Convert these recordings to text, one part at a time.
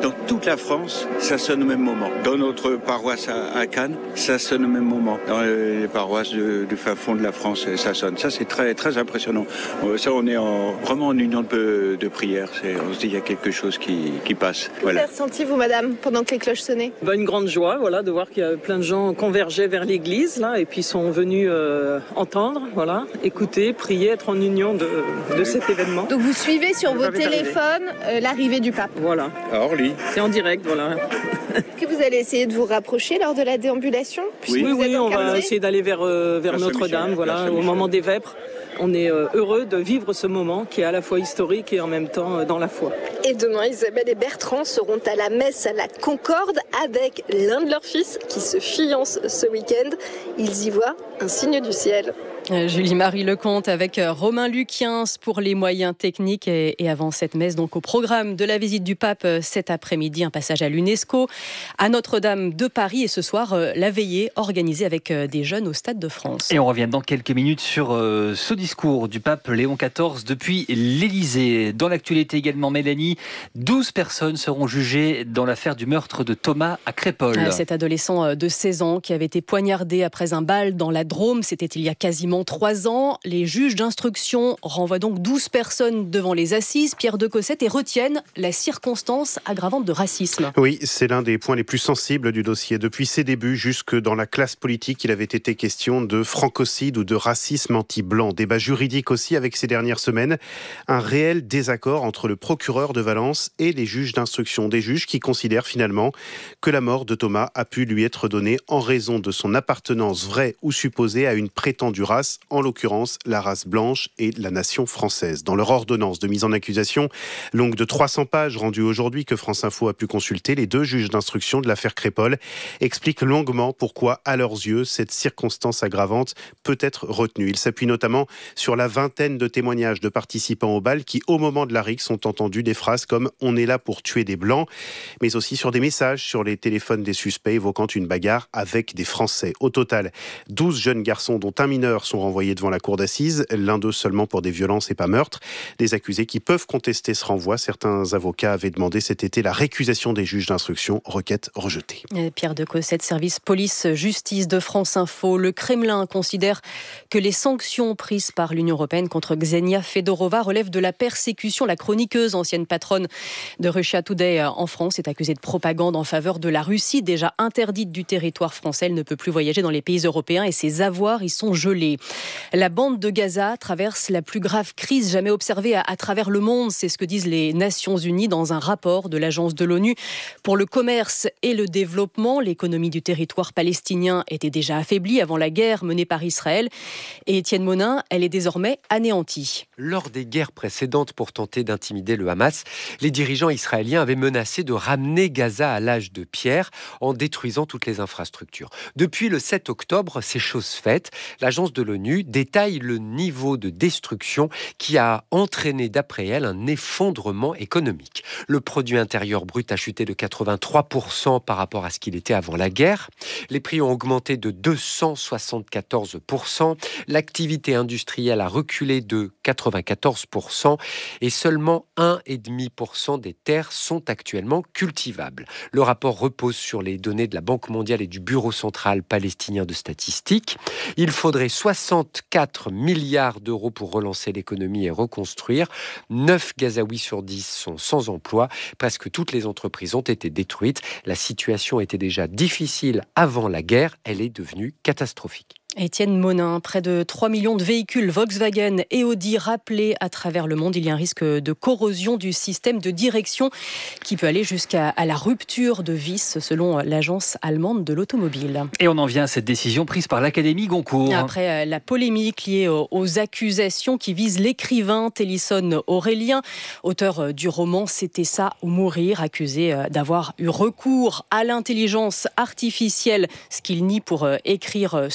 Dans toute la France, ça sonne au même moment. Dans notre paroisse à Cannes, ça sonne au même moment. Dans les paroisses du fin fond de la France, ça sonne. Ça, c'est très, très impressionnant. Ça, on est vraiment en union de prière. On se dit, il y a quelque chose qui passe. Que vous avez ressenti, vous, madame, pendant que les cloches sonnaient ? Une grande joie, de voir qu'il y a plein de gens convergeaient vers l'église, là, et puis sont venus entendre, écouter, prier, être en union de cet événement. Donc vous suivez sur vos téléphones l'arrivée du pape. Voilà. À Orly. C'est en direct, Est-ce que vous allez essayer de vous rapprocher lors de la déambulation ? Oui, on va essayer d'aller vers Notre-Dame, au moment des vêpres. On est heureux de vivre ce moment qui est à la fois historique et en même temps dans la foi. Et demain, Isabelle et Bertrand seront à la messe à la Concorde avec l'un de leurs fils qui se fiance ce week-end. Ils y voient un signe du ciel. Julie-Marie Lecomte avec Romain Luquiens pour les moyens techniques et avant cette messe, donc au programme de la visite du pape cet après-midi, un passage à l'UNESCO, à Notre-Dame de Paris et ce soir, la veillée organisée avec des jeunes au Stade de France. Et on revient dans quelques minutes sur ce discours du pape Léon XIV depuis l'Élysée. Dans l'actualité également, Mélanie, 12 personnes seront jugées dans l'affaire du meurtre de Thomas à Crépol. Cet adolescent de 16 ans qui avait été poignardé après un bal dans la Drôme, c'était il y a quasiment 3 ans. Les juges d'instruction renvoient donc 12 personnes devant les assises, Pierre de Cossette, et retiennent la circonstance aggravante de racisme. Oui, c'est l'un des points les plus sensibles du dossier. Depuis ses débuts, jusque dans la classe politique, il avait été question de francocide ou de racisme anti-blanc. Débat juridique aussi avec ces dernières semaines. Un réel désaccord entre le procureur de Valence et les juges d'instruction. Des juges qui considèrent finalement que la mort de Thomas a pu lui être donnée en raison de son appartenance vraie ou supposée à une prétendue race, en l'occurrence la race blanche et la nation française. Dans leur ordonnance de mise en accusation, longue de 300 pages rendue aujourd'hui que France Info a pu consulter, les deux juges d'instruction de l'affaire Crépol expliquent longuement pourquoi, à leurs yeux, cette circonstance aggravante peut être retenue. Ils s'appuient notamment sur la vingtaine de témoignages de participants au bal qui, au moment de la rixe, ont entendu des phrases comme « on est là pour tuer des blancs », mais aussi sur des messages sur les téléphones des suspects évoquant une bagarre avec des Français. Au total, 12 jeunes garçons, dont un mineur, sont renvoyés devant la cour d'assises, l'un d'eux seulement pour des violences et pas meurtre. Des accusés qui peuvent contester ce renvoi. Certains avocats avaient demandé cet été la récusation des juges d'instruction, requête rejetée. Pierre de Cossette, service police-justice de France Info. Le Kremlin considère que les sanctions prises par l'Union européenne contre Ksenia Fedorova relèvent de la persécution. La chroniqueuse, ancienne patronne de Russia Today en France, est accusée de propagande en faveur de la Russie, déjà interdite du territoire français. Elle ne peut plus voyager dans les pays européens et ses avoirs y sont gelés. La bande de Gaza traverse la plus grave crise jamais observée à travers le monde. C'est ce que disent les Nations Unies dans un rapport de l'Agence de l'ONU pour le commerce et le développement. L'économie du territoire palestinien était déjà affaiblie avant la guerre menée par Israël. Et Étienne Monin, elle est désormais anéantie. Lors des guerres précédentes pour tenter d'intimider le Hamas, les dirigeants israéliens avaient menacé de ramener Gaza à l'âge de pierre en détruisant toutes les infrastructures. Depuis le 7 octobre, c'est chose faite. L'Agence de l'ONU détaille le niveau de destruction qui a entraîné, d'après elle, un effondrement économique. Le produit intérieur brut a chuté de 83% par rapport à ce qu'il était avant la guerre. Les prix ont augmenté de 274%. L'activité industrielle a reculé de 94% et seulement 1,5% des terres sont actuellement cultivables. Le rapport repose sur les données de la Banque mondiale et du Bureau central palestinien de statistiques. Il faudrait 64 milliards d'euros pour relancer l'économie et reconstruire. 9 Gazaouis sur 10 sont sans emploi. Presque toutes les entreprises ont été détruites. La situation était déjà difficile avant la guerre. Elle est devenue catastrophique. Étienne Monin, près de 3 millions de véhicules Volkswagen et Audi rappelés à travers le monde. Il y a un risque de corrosion du système de direction qui peut aller jusqu'à la rupture de vis, selon l'agence allemande de l'automobile. Et on en vient à cette décision prise par l'Académie Goncourt. Après la polémique liée aux accusations qui visent l'écrivain Télisson Aurélien, auteur du roman C'était ça ou mourir, accusé d'avoir eu recours à l'intelligence artificielle, ce qu'il nie pour écrire ce roman.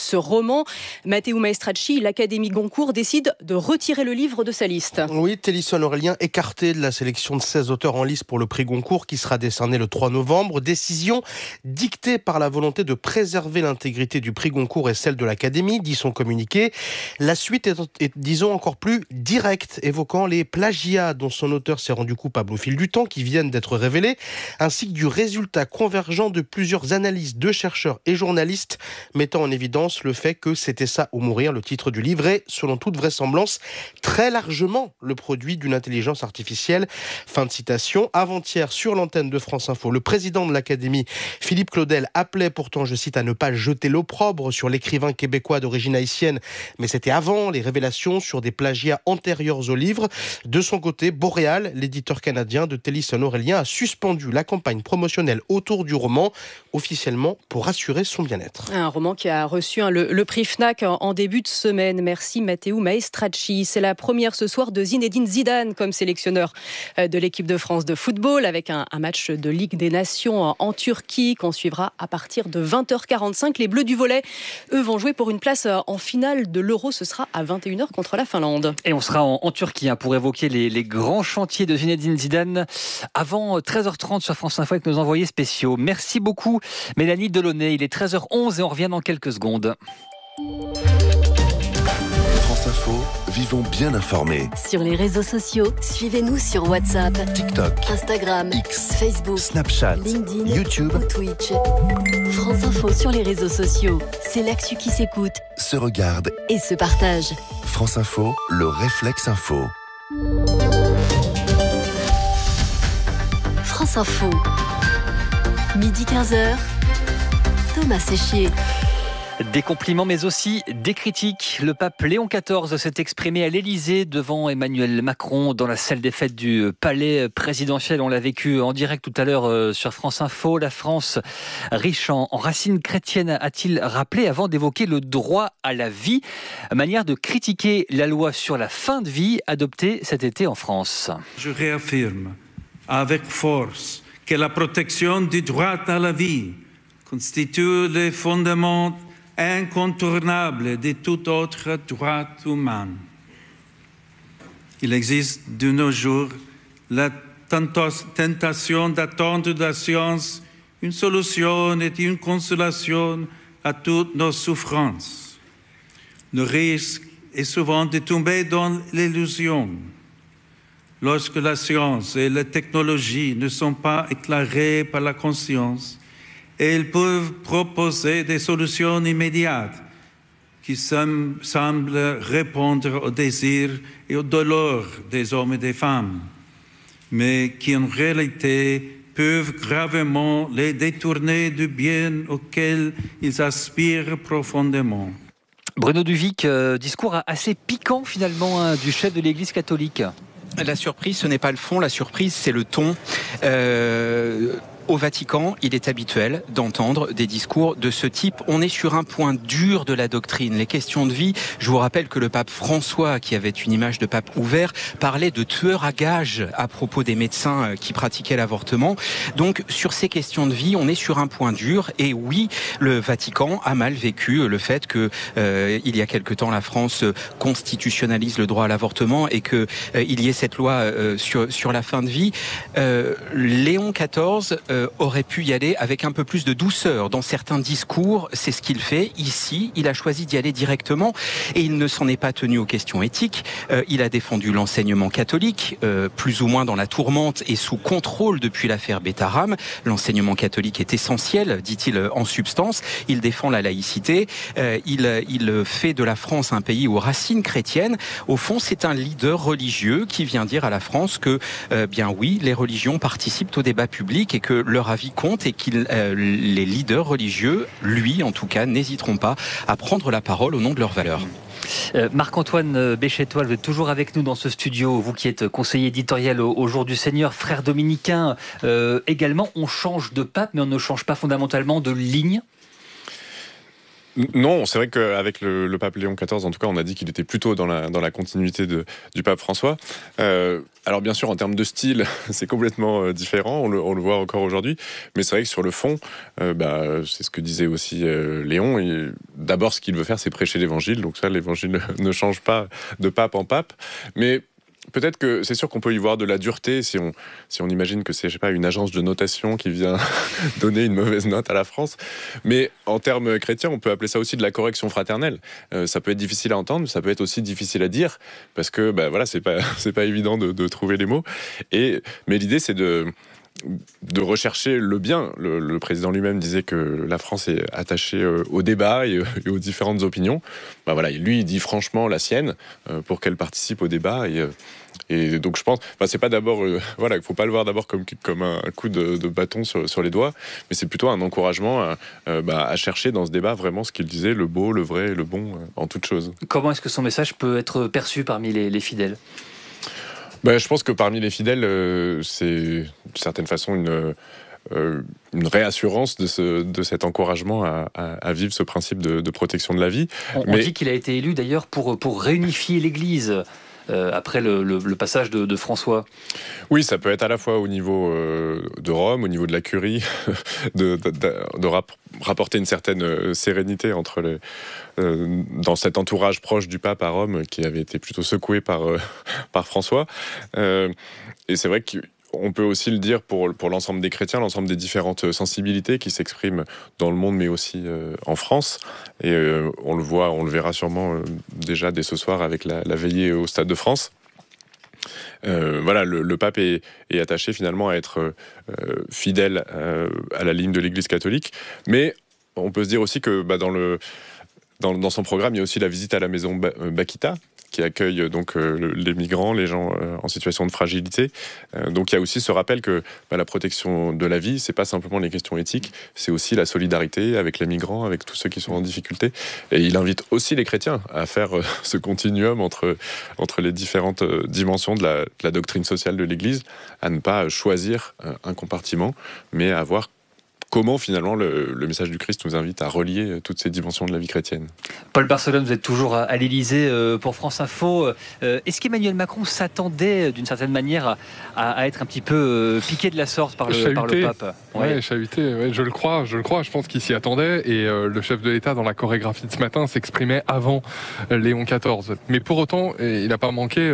roman. Matteo Maestracci, l'Académie Goncourt, décide de retirer le livre de sa liste. Oui, Télisson Aurélien écarté de la sélection de 16 auteurs en lice pour le prix Goncourt qui sera décerné le 3 novembre. Décision dictée par la volonté de préserver l'intégrité du prix Goncourt et celle de l'Académie, dit son communiqué. La suite est, disons, encore plus directe, évoquant les plagiats dont son auteur s'est rendu coupable au fil du temps, qui viennent d'être révélés, ainsi que du résultat convergent de plusieurs analyses de chercheurs et journalistes, mettant en évidence le fait que c'était ça ou mourir, le titre du livre, est, selon toute vraisemblance, très largement le produit d'une intelligence artificielle. Fin de citation. Avant-hier, sur l'antenne de France Info, le président de l'Académie, Philippe Claudel, appelait pourtant, je cite, à ne pas jeter l'opprobre sur l'écrivain québécois d'origine haïtienne, mais c'était avant les révélations sur des plagiats antérieurs au livre. De son côté, Boréal, l'éditeur canadien de Télisson Aurélien, a suspendu la campagne promotionnelle autour du roman, officiellement pour assurer son bien-être. Un roman qui a reçu le prix Fnac en début de semaine. Merci Matteo Maestracci. C'est la première ce soir de Zinedine Zidane comme sélectionneur de l'équipe de France de football, avec un match de Ligue des Nations en Turquie qu'on suivra à partir de 20h45. Les Bleus du volley, eux, vont jouer pour une place en finale de l'Euro. Ce sera à 21h contre la Finlande. Et on sera en Turquie pour évoquer les grands chantiers de Zinedine Zidane avant 13h30 sur France Info avec nos envoyés spéciaux. Merci beaucoup Mélanie Delaunay. Il est 13h11 et on revient dans quelques secondes. France Info, vivons bien informés. Sur les réseaux sociaux, suivez-nous sur WhatsApp, TikTok, Instagram, X, Facebook, Snapchat, LinkedIn, YouTube ou Twitch. France Info sur les réseaux sociaux, c'est l'actu qui s'écoute, se regarde et se partage. France Info, le réflexe info. France Info, midi 15h, Thomas Séchier. Des compliments mais aussi des critiques. Le pape Léon XIV s'est exprimé à l'Élysée devant Emmanuel Macron dans la salle des fêtes du palais présidentiel. On l'a vécu en direct tout à l'heure sur France Info. La France, riche en racines chrétiennes, a-t-il rappelé avant d'évoquer le droit à la vie, manière de critiquer la loi sur la fin de vie adoptée cet été en France. Je réaffirme avec force que la protection du droit à la vie constitue le fondement incontournable de tout autre droit humain. Il existe de nos jours la tentation d'attendre de la science une solution et une consolation à toutes nos souffrances. Le risque est souvent de tomber dans l'illusion. Lorsque la science et la technologie ne sont pas éclairées par la conscience, elles peuvent proposer des solutions immédiates qui semblent répondre aux désirs et aux douleurs des hommes et des femmes, mais qui en réalité peuvent gravement les détourner du bien auquel ils aspirent profondément. Bruno Duvic, discours assez piquant finalement du chef de l'Église catholique. La surprise, ce n'est pas le fond, la surprise, c'est le ton. Au Vatican, il est habituel d'entendre des discours de ce type. On est sur un point dur de la doctrine, les questions de vie. Je vous rappelle que le pape François, qui avait une image de pape ouvert, parlait de tueurs à gages à propos des médecins qui pratiquaient l'avortement. Donc, sur ces questions de vie, on est sur un point dur. Et oui, le Vatican a mal vécu le fait que, il y a quelque temps, la France constitutionnalise le droit à l'avortement et que il y ait cette loi sur la fin de vie. Léon XIV aurait pu y aller avec un peu plus de douceur dans certains discours. C'est ce qu'il fait. Ici, il a choisi d'y aller directement et il ne s'en est pas tenu aux questions éthiques. Il a défendu l'enseignement catholique, plus ou moins dans la tourmente et sous contrôle depuis l'affaire Bétaram. L'enseignement catholique est essentiel, dit-il en substance. Il défend la laïcité. Il fait de la France un pays aux racines chrétiennes. Au fond, c'est un leader religieux qui vient dire à la France que, bien oui, les religions participent au débat public et que leur avis compte et que les leaders religieux, lui en tout cas, n'hésiteront pas à prendre la parole au nom de leurs valeurs. Marc-Antoine Béchétoile, vous êtes toujours avec nous dans ce studio, vous qui êtes conseiller éditorial au Jour du Seigneur, frère dominicain également. On change de pape, mais on ne change pas fondamentalement de ligne. Non, c'est vrai qu'avec le pape Léon XIV, en tout cas, on a dit qu'il était plutôt dans la continuité du pape François. Alors bien sûr, en termes de style, c'est complètement différent, on le voit encore aujourd'hui, mais c'est vrai que sur le fond, c'est ce que disait aussi Léon, d'abord ce qu'il veut faire, c'est prêcher l'évangile, donc ça, l'évangile ne change pas de pape en pape, mais peut-être que c'est sûr qu'on peut y voir de la dureté si on imagine que c'est, je sais pas, une agence de notation qui vient donner une mauvaise note à la France. Mais en termes chrétiens, on peut appeler ça aussi de la correction fraternelle. Ça peut être difficile à entendre, mais ça peut être aussi difficile à dire parce que c'est pas évident de trouver les mots. Mais l'idée, c'est de rechercher le bien. Le président lui-même disait que la France est attachée au débat et aux différentes opinions. Lui, il dit franchement la sienne pour qu'elle participe au débat. Et donc je pense, c'est pas d'abord, il faut pas le voir d'abord comme un coup de bâton sur les doigts, mais c'est plutôt un encouragement à chercher dans ce débat vraiment ce qu'il disait, le beau, le vrai, le bon, en toute chose. Comment est-ce que son message peut être perçu parmi les fidèles ? Je pense que parmi les fidèles, c'est d'une certaine façon une réassurance de cet encouragement à vivre ce principe de protection de la vie. On dit qu'il a été élu d'ailleurs pour réunifier l'Église après le passage de François. Oui, ça peut être à la fois au niveau de Rome, au niveau de la curie, de rapporter une certaine sérénité dans cet entourage proche du pape à Rome qui avait été plutôt secoué par François. Et c'est vrai qu'on peut aussi le dire pour l'ensemble des chrétiens, l'ensemble des différentes sensibilités qui s'expriment dans le monde, mais aussi en France. Et on le verra sûrement déjà dès ce soir avec la veillée au Stade de France. Le pape est attaché finalement à être fidèle à la ligne de l'Église catholique. Mais on peut se dire aussi que dans son programme, il y a aussi la visite à la maison Bakita, qui accueille donc les migrants, les gens en situation de fragilité. Donc il y a aussi ce rappel que la protection de la vie, c'est pas simplement les questions éthiques, c'est aussi la solidarité avec les migrants, avec tous ceux qui sont en difficulté. Et il invite aussi les chrétiens à faire ce continuum entre les différentes dimensions de la doctrine sociale de l'Église, à ne pas choisir un compartiment, mais à voir comment finalement le message du Christ nous invite à relier toutes ces dimensions de la vie chrétienne. Paul Barcelone, vous êtes toujours à l'Élysée pour France Info. Est-ce qu'Emmanuel Macron s'attendait d'une certaine manière à être un petit peu piqué de la sorte par le pape ? Oui, chahuté, je le crois. Je pense qu'il s'y attendait et le chef de l'État dans la chorégraphie de ce matin s'exprimait avant Léon XIV. Mais pour autant, il n'a pas manqué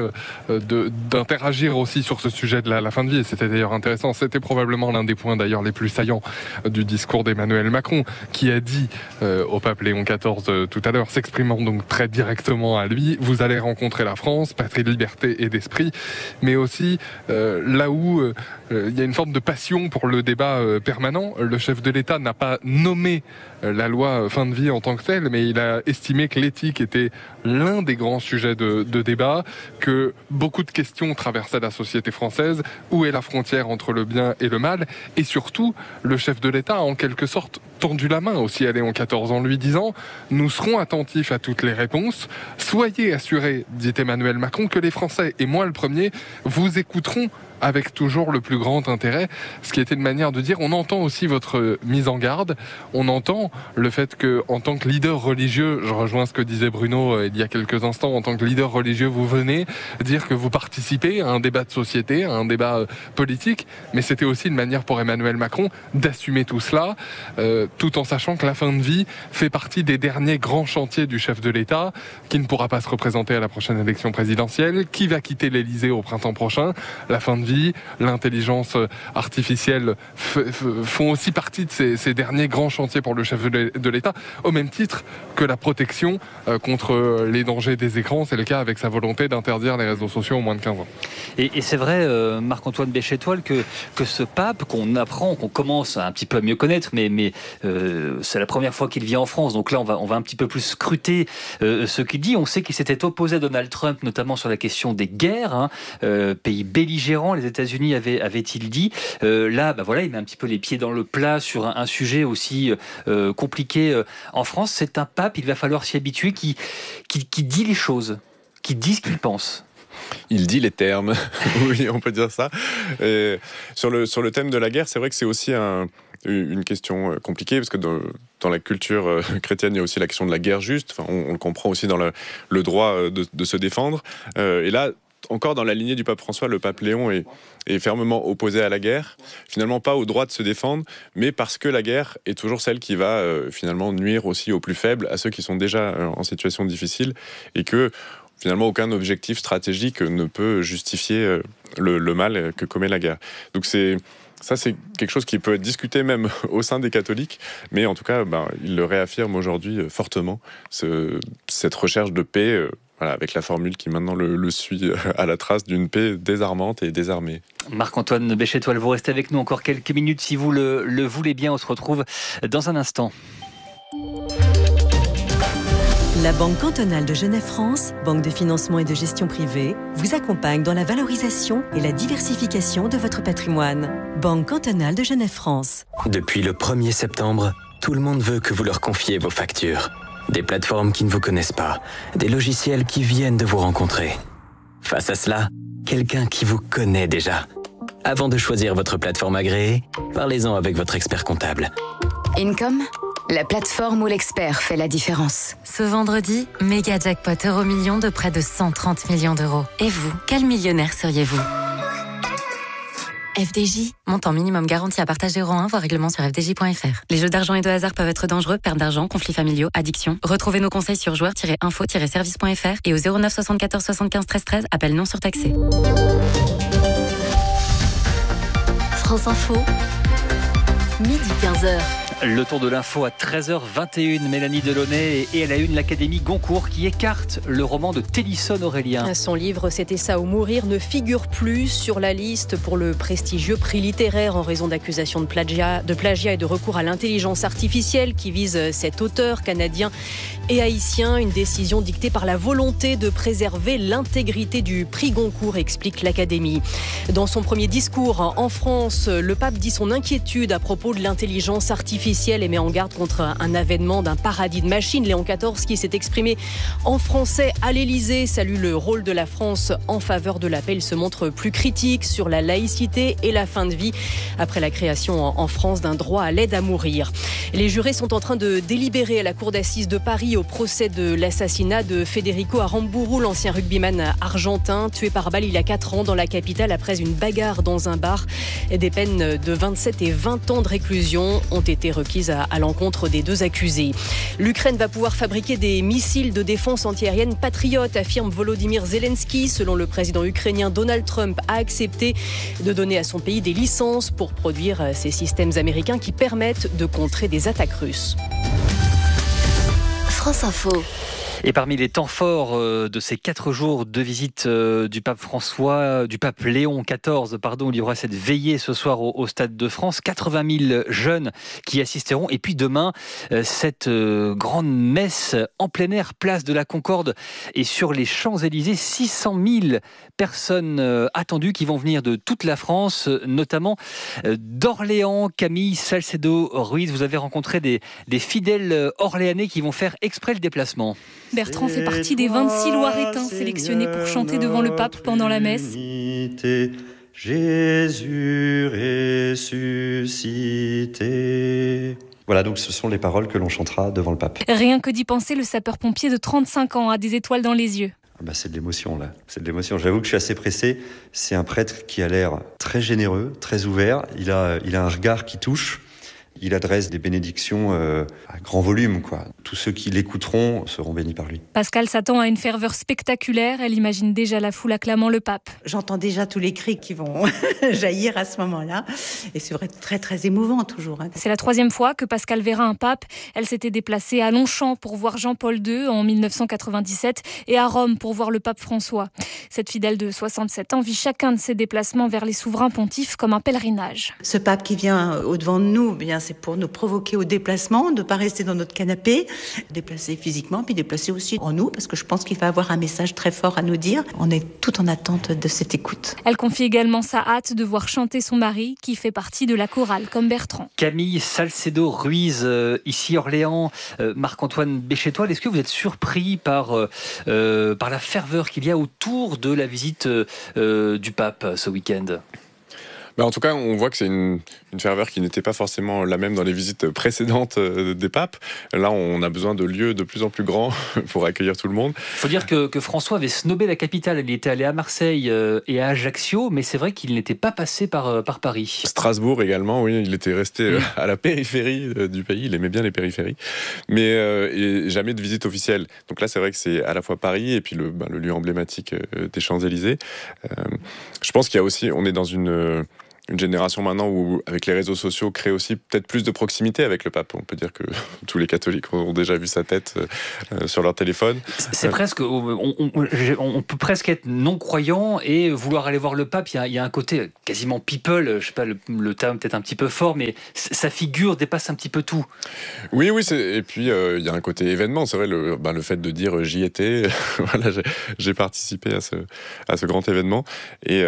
d'interagir aussi sur ce sujet de la fin de vie. Et c'était d'ailleurs intéressant. C'était probablement l'un des points d'ailleurs les plus saillants du discours d'Emmanuel Macron, qui a dit au pape Léon XIV tout à l'heure, s'exprimant donc très directement à lui, vous allez rencontrer la France, patrie de liberté et d'esprit, mais aussi là où il y a une forme de passion pour le débat permanent. Le chef de l'État n'a pas nommé la loi fin de vie en tant que telle, mais il a estimé que l'éthique était l'un des grands sujets de débat, que beaucoup de questions traversaient la société française. Où est la frontière entre le bien et le mal ? Et surtout, le chef de l'État a en quelque sorte tendu la main aussi à Léon XIV en lui disant « Nous serons attentifs à toutes les réponses. Soyez assurés, dit Emmanuel Macron, que les Français, et moi le premier, vous écouteront avec toujours le plus grand intérêt », ce qui était une manière de dire on entend aussi votre mise en garde, on entend le fait que en tant que leader religieux, je rejoins ce que disait Bruno il y a quelques instants, en tant que leader religieux vous venez dire que vous participez à un débat de société, à un débat politique, mais c'était aussi une manière pour Emmanuel Macron d'assumer tout cela, tout en sachant que la fin de vie fait partie des derniers grands chantiers du chef de l'État, qui ne pourra pas se représenter à la prochaine élection présidentielle, qui va quitter l'Élysée au printemps prochain. La fin de vie, l'intelligence artificielle font aussi partie de ces derniers grands chantiers pour le chef de l'État, au même titre que la protection contre les dangers des écrans. C'est le cas avec sa volonté d'interdire les réseaux sociaux aux moins de 15 ans. Et c'est vrai, Marc-Antoine Béchétoile, que ce pape qu'on apprend, qu'on commence un petit peu à mieux connaître, mais c'est la première fois qu'il vient en France, donc là on va un petit peu plus scruter ce qu'il dit. On sait qu'il s'était opposé à Donald Trump, notamment sur la question des guerres, pays belligérants, les États-Unis avait-il dit. Là, il met un petit peu les pieds dans le plat sur un sujet aussi compliqué en France. C'est un pape, il va falloir s'y habituer, qui dit les choses, qui dit ce qu'il pense. Il dit les termes, oui, on peut dire ça. Et sur le thème de la guerre, c'est vrai que c'est aussi une question compliquée, parce que dans la culture chrétienne, il y a aussi la question de la guerre juste. Enfin, on le comprend aussi dans le droit de se défendre. Et là, encore dans la lignée du pape François, le pape Léon est fermement opposé à la guerre, finalement pas au droit de se défendre, mais parce que la guerre est toujours celle qui va finalement nuire aussi aux plus faibles, à ceux qui sont déjà en situation difficile, et que finalement aucun objectif stratégique ne peut justifier le mal que commet la guerre. Donc c'est quelque chose qui peut être discuté même au sein des catholiques, mais en tout cas, il le réaffirme aujourd'hui fortement, cette recherche de paix, avec la formule qui maintenant le suit à la trace d'une paix désarmante et désarmée. Marc-Antoine Béchétoile, vous restez avec nous encore quelques minutes si vous le voulez bien. On se retrouve dans un instant. La Banque cantonale de Genève-France, banque de financement et de gestion privée, vous accompagne dans la valorisation et la diversification de votre patrimoine. Banque cantonale de Genève-France. Depuis le 1er septembre, tout le monde veut que vous leur confiez vos factures. Des plateformes qui ne vous connaissent pas, des logiciels qui viennent de vous rencontrer. Face à cela, quelqu'un qui vous connaît déjà. Avant de choisir votre plateforme agréée, parlez-en avec votre expert comptable. Income, la plateforme où l'expert fait la différence. Ce vendredi, méga jackpot Euromillions de près de 130 millions d'euros. Et vous, quel millionnaire seriez-vous ? FDJ, montant minimum garanti à partager rang 1, voir règlement sur fdj.fr. Les jeux d'argent et de hasard peuvent être dangereux, perte d'argent, conflits familiaux, addiction. Retrouvez nos conseils sur joueurs-info-service.fr et au 09 74 75 13 13, appel non surtaxé. France Info, midi 15h. Le tour de l'info à 13h21, Mélanie Delaunay, et à la une, l'Académie Goncourt qui écarte le roman de Télisson Aurélien. Son livre C'était ça ou mourir ne figure plus sur la liste pour le prestigieux prix littéraire en raison d'accusations de plagiat et de recours à l'intelligence artificielle qui vise cet auteur canadien et haïtien. Une décision dictée par la volonté de préserver l'intégrité du prix Goncourt, explique l'Académie. Dans son premier discours en France, le pape dit son inquiétude à propos de l'intelligence artificielle et met en garde contre un avènement d'un paradis de machines. Léon XIV, qui s'est exprimé en français à l'Élysée, salue le rôle de la France en faveur de la paix. Il se montre plus critique sur la laïcité et la fin de vie après la création en France d'un droit à l'aide à mourir. Les jurés sont en train de délibérer à la cour d'assises de Paris au procès de l'assassinat de Federico Aramburu, l'ancien rugbyman argentin, tué par balle il y a 4 ans dans la capitale après une bagarre dans un bar. Des peines de 27 et 20 ans de réclusion ont été requises à l'encontre des 2 accusés. L'Ukraine va pouvoir fabriquer des missiles de défense antiaérienne patriotes, affirme Volodymyr Zelensky. Selon le président ukrainien, Donald Trump a accepté de donner à son pays des licences pour produire ces systèmes américains qui permettent de contrer des attaques russes. France Info. Et parmi les temps forts de ces 4 jours de visite du pape Léon XIV, il y aura cette veillée ce soir au Stade de France. 80 000 jeunes qui assisteront. Et puis demain, cette grande messe en plein air, place de la Concorde et sur les Champs-Élysées. 600 000 personnes attendues qui vont venir de toute la France, notamment d'Orléans. Camille Salcedo-Ruiz, vous avez rencontré des fidèles orléanais qui vont faire exprès le déplacement. Bertrand fait partie des 26 Loiretains sélectionnés pour chanter devant le pape pendant la messe. Jésus ressuscité. Voilà, donc ce sont les paroles que l'on chantera devant le pape. Rien que d'y penser, le sapeur-pompier de 35 ans a des étoiles dans les yeux. C'est de l'émotion là, c'est de l'émotion. J'avoue que je suis assez pressé. C'est un prêtre qui a l'air très généreux, très ouvert. Il a un regard qui touche. Il adresse des bénédictions à grand volume, quoi. Tous ceux qui l'écouteront seront bénis par lui. Pascal s'attend à une ferveur spectaculaire. Elle imagine déjà la foule acclamant le pape. J'entends déjà tous les cris qui vont jaillir à ce moment-là. Et c'est vrai, très très émouvant toujours. C'est la 3e fois que Pascal verra un pape. Elle s'était déplacée à Longchamp pour voir Jean-Paul II en 1997 et à Rome pour voir le pape François. Cette fidèle de 67 ans vit chacun de ses déplacements vers les souverains pontifes comme un pèlerinage. Ce pape qui vient au-devant de nous, c'est pour nous provoquer au déplacement, de ne pas rester dans notre canapé, déplacer physiquement, puis déplacer aussi en nous, parce que je pense qu'il va avoir un message très fort à nous dire. On est tout en attente de cette écoute. Elle confie également sa hâte de voir chanter son mari, qui fait partie de la chorale, comme Bertrand. Camille Salcedo-Ruiz, ici Orléans. Marc-Antoine Béchétoile, est-ce que vous êtes surpris par la ferveur qu'il y a autour de la visite du pape ce week-end ? En tout cas, on voit que c'est une ferveur qui n'était pas forcément la même dans les visites précédentes des papes. Là, on a besoin de lieux de plus en plus grands pour accueillir tout le monde. Il faut dire que François avait snobé la capitale. Il était allé à Marseille et à Ajaccio, mais c'est vrai qu'il n'était pas passé par Paris. Strasbourg également, oui, il était resté à la périphérie du pays. Il aimait bien les périphéries, mais et jamais de visite officielle. Donc là, c'est vrai que c'est à la fois Paris et puis le lieu emblématique des Champs-Élysées. Je pense qu'il y a aussi, on est dans une génération maintenant où, avec les réseaux sociaux, crée aussi peut-être plus de proximité avec le pape. On peut dire que tous les catholiques ont déjà vu sa tête sur leur téléphone. C'est presque, on peut presque être non-croyant et vouloir aller voir le pape. Il y a un côté quasiment people, je sais pas, le terme peut-être un petit peu fort, mais sa figure dépasse un petit peu tout. Oui, et puis il y a un côté événement. C'est vrai, le fait de dire j'y étais, voilà, j'ai participé à ce grand événement, et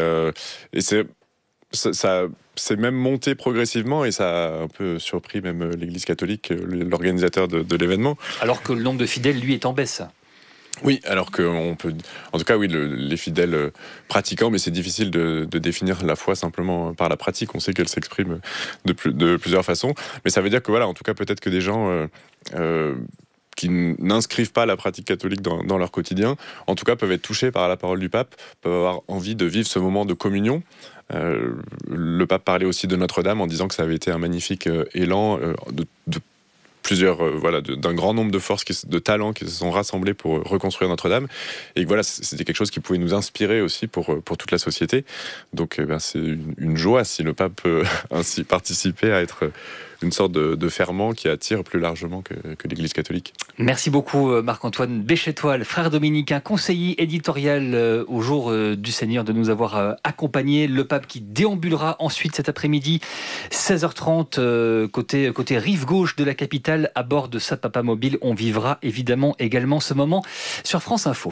ça s'est même monté progressivement et ça a un peu surpris même l'Église catholique, l'organisateur de l'événement. Alors que le nombre de fidèles, lui, est en baisse. Oui, alors qu'on peut... En tout cas, oui, les fidèles pratiquants, mais c'est difficile de définir la foi simplement par la pratique. On sait qu'elle s'exprime de plusieurs façons. Mais ça veut dire que, voilà, en tout cas, peut-être que des gens... qui n'inscrivent pas la pratique catholique dans leur quotidien, en tout cas peuvent être touchés par la parole du pape, peuvent avoir envie de vivre ce moment de communion. Le pape parlait aussi de Notre-Dame en disant que ça avait été un magnifique élan de plusieurs, d'un grand nombre de forces, de talents qui se sont rassemblés pour reconstruire Notre-Dame, et que voilà, c'était quelque chose qui pouvait nous inspirer aussi pour toute la société. Donc c'est une joie si le pape peut ainsi participer à être une sorte de ferment qui attire plus largement que l'Église catholique. Merci beaucoup Marc-Antoine Béchetoile, frère dominicain, conseiller éditorial au Jour du Seigneur, de nous avoir accompagnés. Le pape qui déambulera ensuite cet après-midi, 16h30, côté rive gauche de la capitale, à bord de sa papamobile. On vivra évidemment également ce moment sur France Info.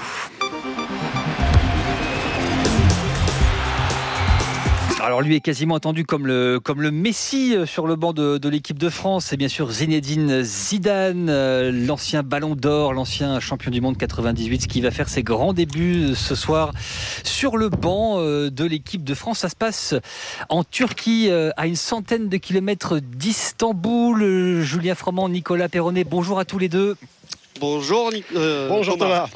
Alors lui est quasiment attendu comme le Messi sur le banc de l'équipe de France. C'est bien sûr Zinedine Zidane, l'ancien Ballon d'Or, l'ancien champion du monde 98, qui va faire ses grands débuts ce soir sur le banc de l'équipe de France. Ça se passe en Turquie, à une centaine de kilomètres d'Istanbul. Julien Froment, Nicolas Perronnet, bonjour à tous les deux. Bonjour, bonjour Thomas.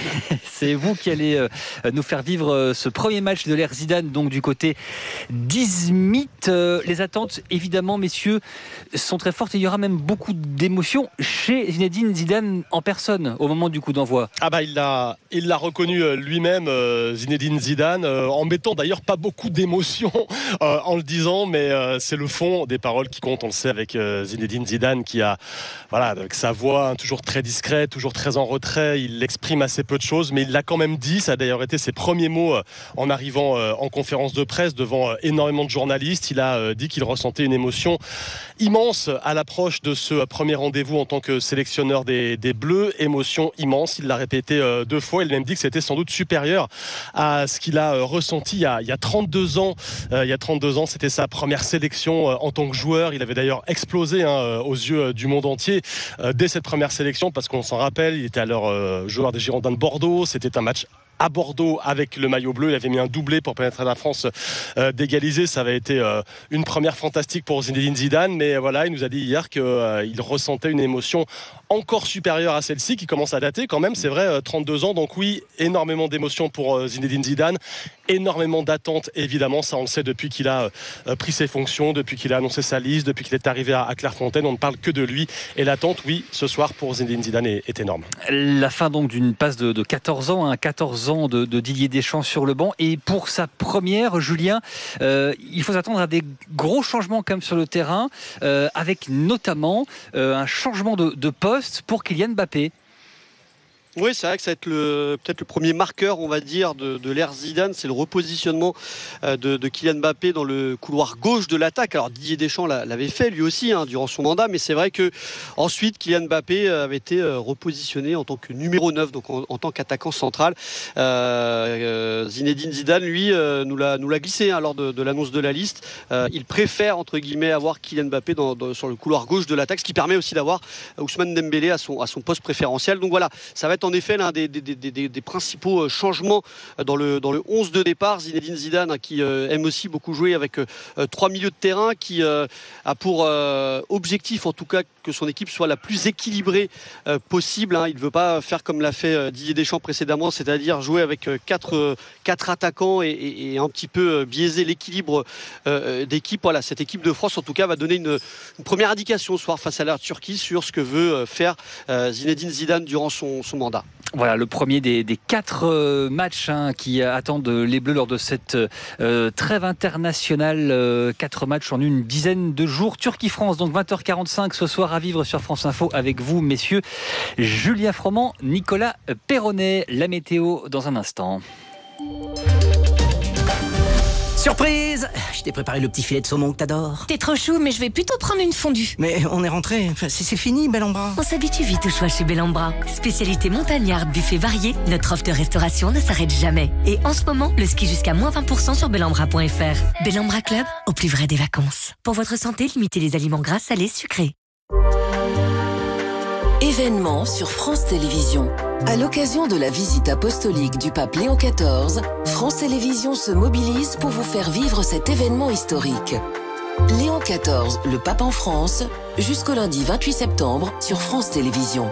C'est vous qui allez nous faire vivre ce premier match de l'ère Zidane, donc du côté d'Izmit. Les attentes, évidemment, messieurs, sont très fortes. Et il y aura même beaucoup d'émotions chez Zinedine Zidane en personne au moment du coup d'envoi. Ah bah il l'a reconnu lui-même, Zinedine Zidane, en mettant d'ailleurs pas beaucoup d'émotions en le disant, mais c'est le fond des paroles qui compte. On le sait avec Zinedine Zidane, qui a, voilà, avec sa voix toujours très discrète, toujours très en retrait, il exprime assez peu de choses, mais il l'a quand même dit. Ça a d'ailleurs été ses premiers mots en arrivant en conférence de presse devant énormément de journalistes. Il a dit qu'il ressentait une émotion immense à l'approche de ce premier rendez-vous en tant que sélectionneur des Bleus. Émotion immense, il l'a répété 2 fois. Il a même dit que c'était sans doute supérieur à ce qu'il a ressenti il y a 32 ans. Il y a 32 ans, c'était sa première sélection en tant que joueur. Il avait d'ailleurs explosé aux yeux du monde entier dès cette première sélection, parce qu'on s'en rappelle, il était alors joueur des Girondins de Bordeaux. C'était un match à Bordeaux avec le maillot bleu. Il avait mis un doublé pour permettre à la France d'égaliser. Ça avait été une première fantastique pour Zinedine Zidane, mais voilà, il nous a dit hier qu'il ressentait une émotion encore supérieure à celle-ci, qui commence à dater quand même, c'est vrai, 32 ans. Donc oui, énormément d'émotions pour Zinedine Zidane, énormément d'attentes évidemment, ça on le sait depuis qu'il a pris ses fonctions, depuis qu'il a annoncé sa liste, depuis qu'il est arrivé à Clairefontaine. On ne parle que de lui, et l'attente, oui, ce soir pour Zinedine Zidane est énorme. La fin donc d'une passe de 14 ans, 14 ans de Didier Deschamps sur le banc, et pour sa première, Julien, il faut s'attendre à des gros changements quand même sur le terrain, avec notamment un changement de poste pour Kylian Mbappé. Oui, c'est vrai que ça va être peut-être le premier marqueur, on va dire, de l'ère Zidane. C'est le repositionnement de Kylian Mbappé dans le couloir gauche de l'attaque. Alors Didier Deschamps l'avait fait lui aussi durant son mandat, mais c'est vrai que ensuite Kylian Mbappé avait été repositionné en tant que numéro 9, donc en tant qu'attaquant central. Zinedine Zidane, lui, nous l'a glissé lors de l'annonce de la liste. Il préfère, entre guillemets, avoir Kylian Mbappé sur le couloir gauche de l'attaque, ce qui permet aussi d'avoir Ousmane Dembélé à son poste préférentiel. Donc voilà, ça va être peut-être en effet l'un des principaux changements dans le 11 de départ. Zinedine Zidane, qui aime aussi beaucoup jouer avec 3 milieux de terrain, qui a pour objectif en tout cas que son équipe soit la plus équilibrée possible. Il ne veut pas faire comme l'a fait Didier Deschamps précédemment, c'est-à-dire jouer avec quatre attaquants et un petit peu biaiser l'équilibre d'équipe. Voilà, cette équipe de France en tout cas va donner une première indication ce soir face à la Turquie sur ce que veut faire Zinedine Zidane durant son mandat. Voilà le premier des 4 matchs qui attendent les Bleus lors de cette trêve internationale. 4 matchs en une dizaine de jours. Turquie-France, donc 20h45 ce soir à vivre sur France Info avec vous, messieurs. Julia Froment, Nicolas Perronnet. La météo dans un instant. Surprise! Je t'ai préparé le petit filet de saumon que t'adores. T'es trop chou, mais je vais plutôt prendre une fondue. Mais on est rentré. C'est fini, Bellambra. On s'habitue vite au choix chez Bellambra. Spécialité montagnarde, buffet varié, notre offre de restauration ne s'arrête jamais. Et en ce moment, le ski jusqu'à moins 20% sur bellambra.fr. Bellambra Club, au plus vrai des vacances. Pour votre santé, limitez les aliments gras, salés, sucrés. Événement sur France Télévisions. À l'occasion de la visite apostolique du pape Léon XIV, France Télévisions se mobilise pour vous faire vivre cet événement historique. Léon XIV, le pape en France, jusqu'au lundi 28 septembre sur France Télévisions.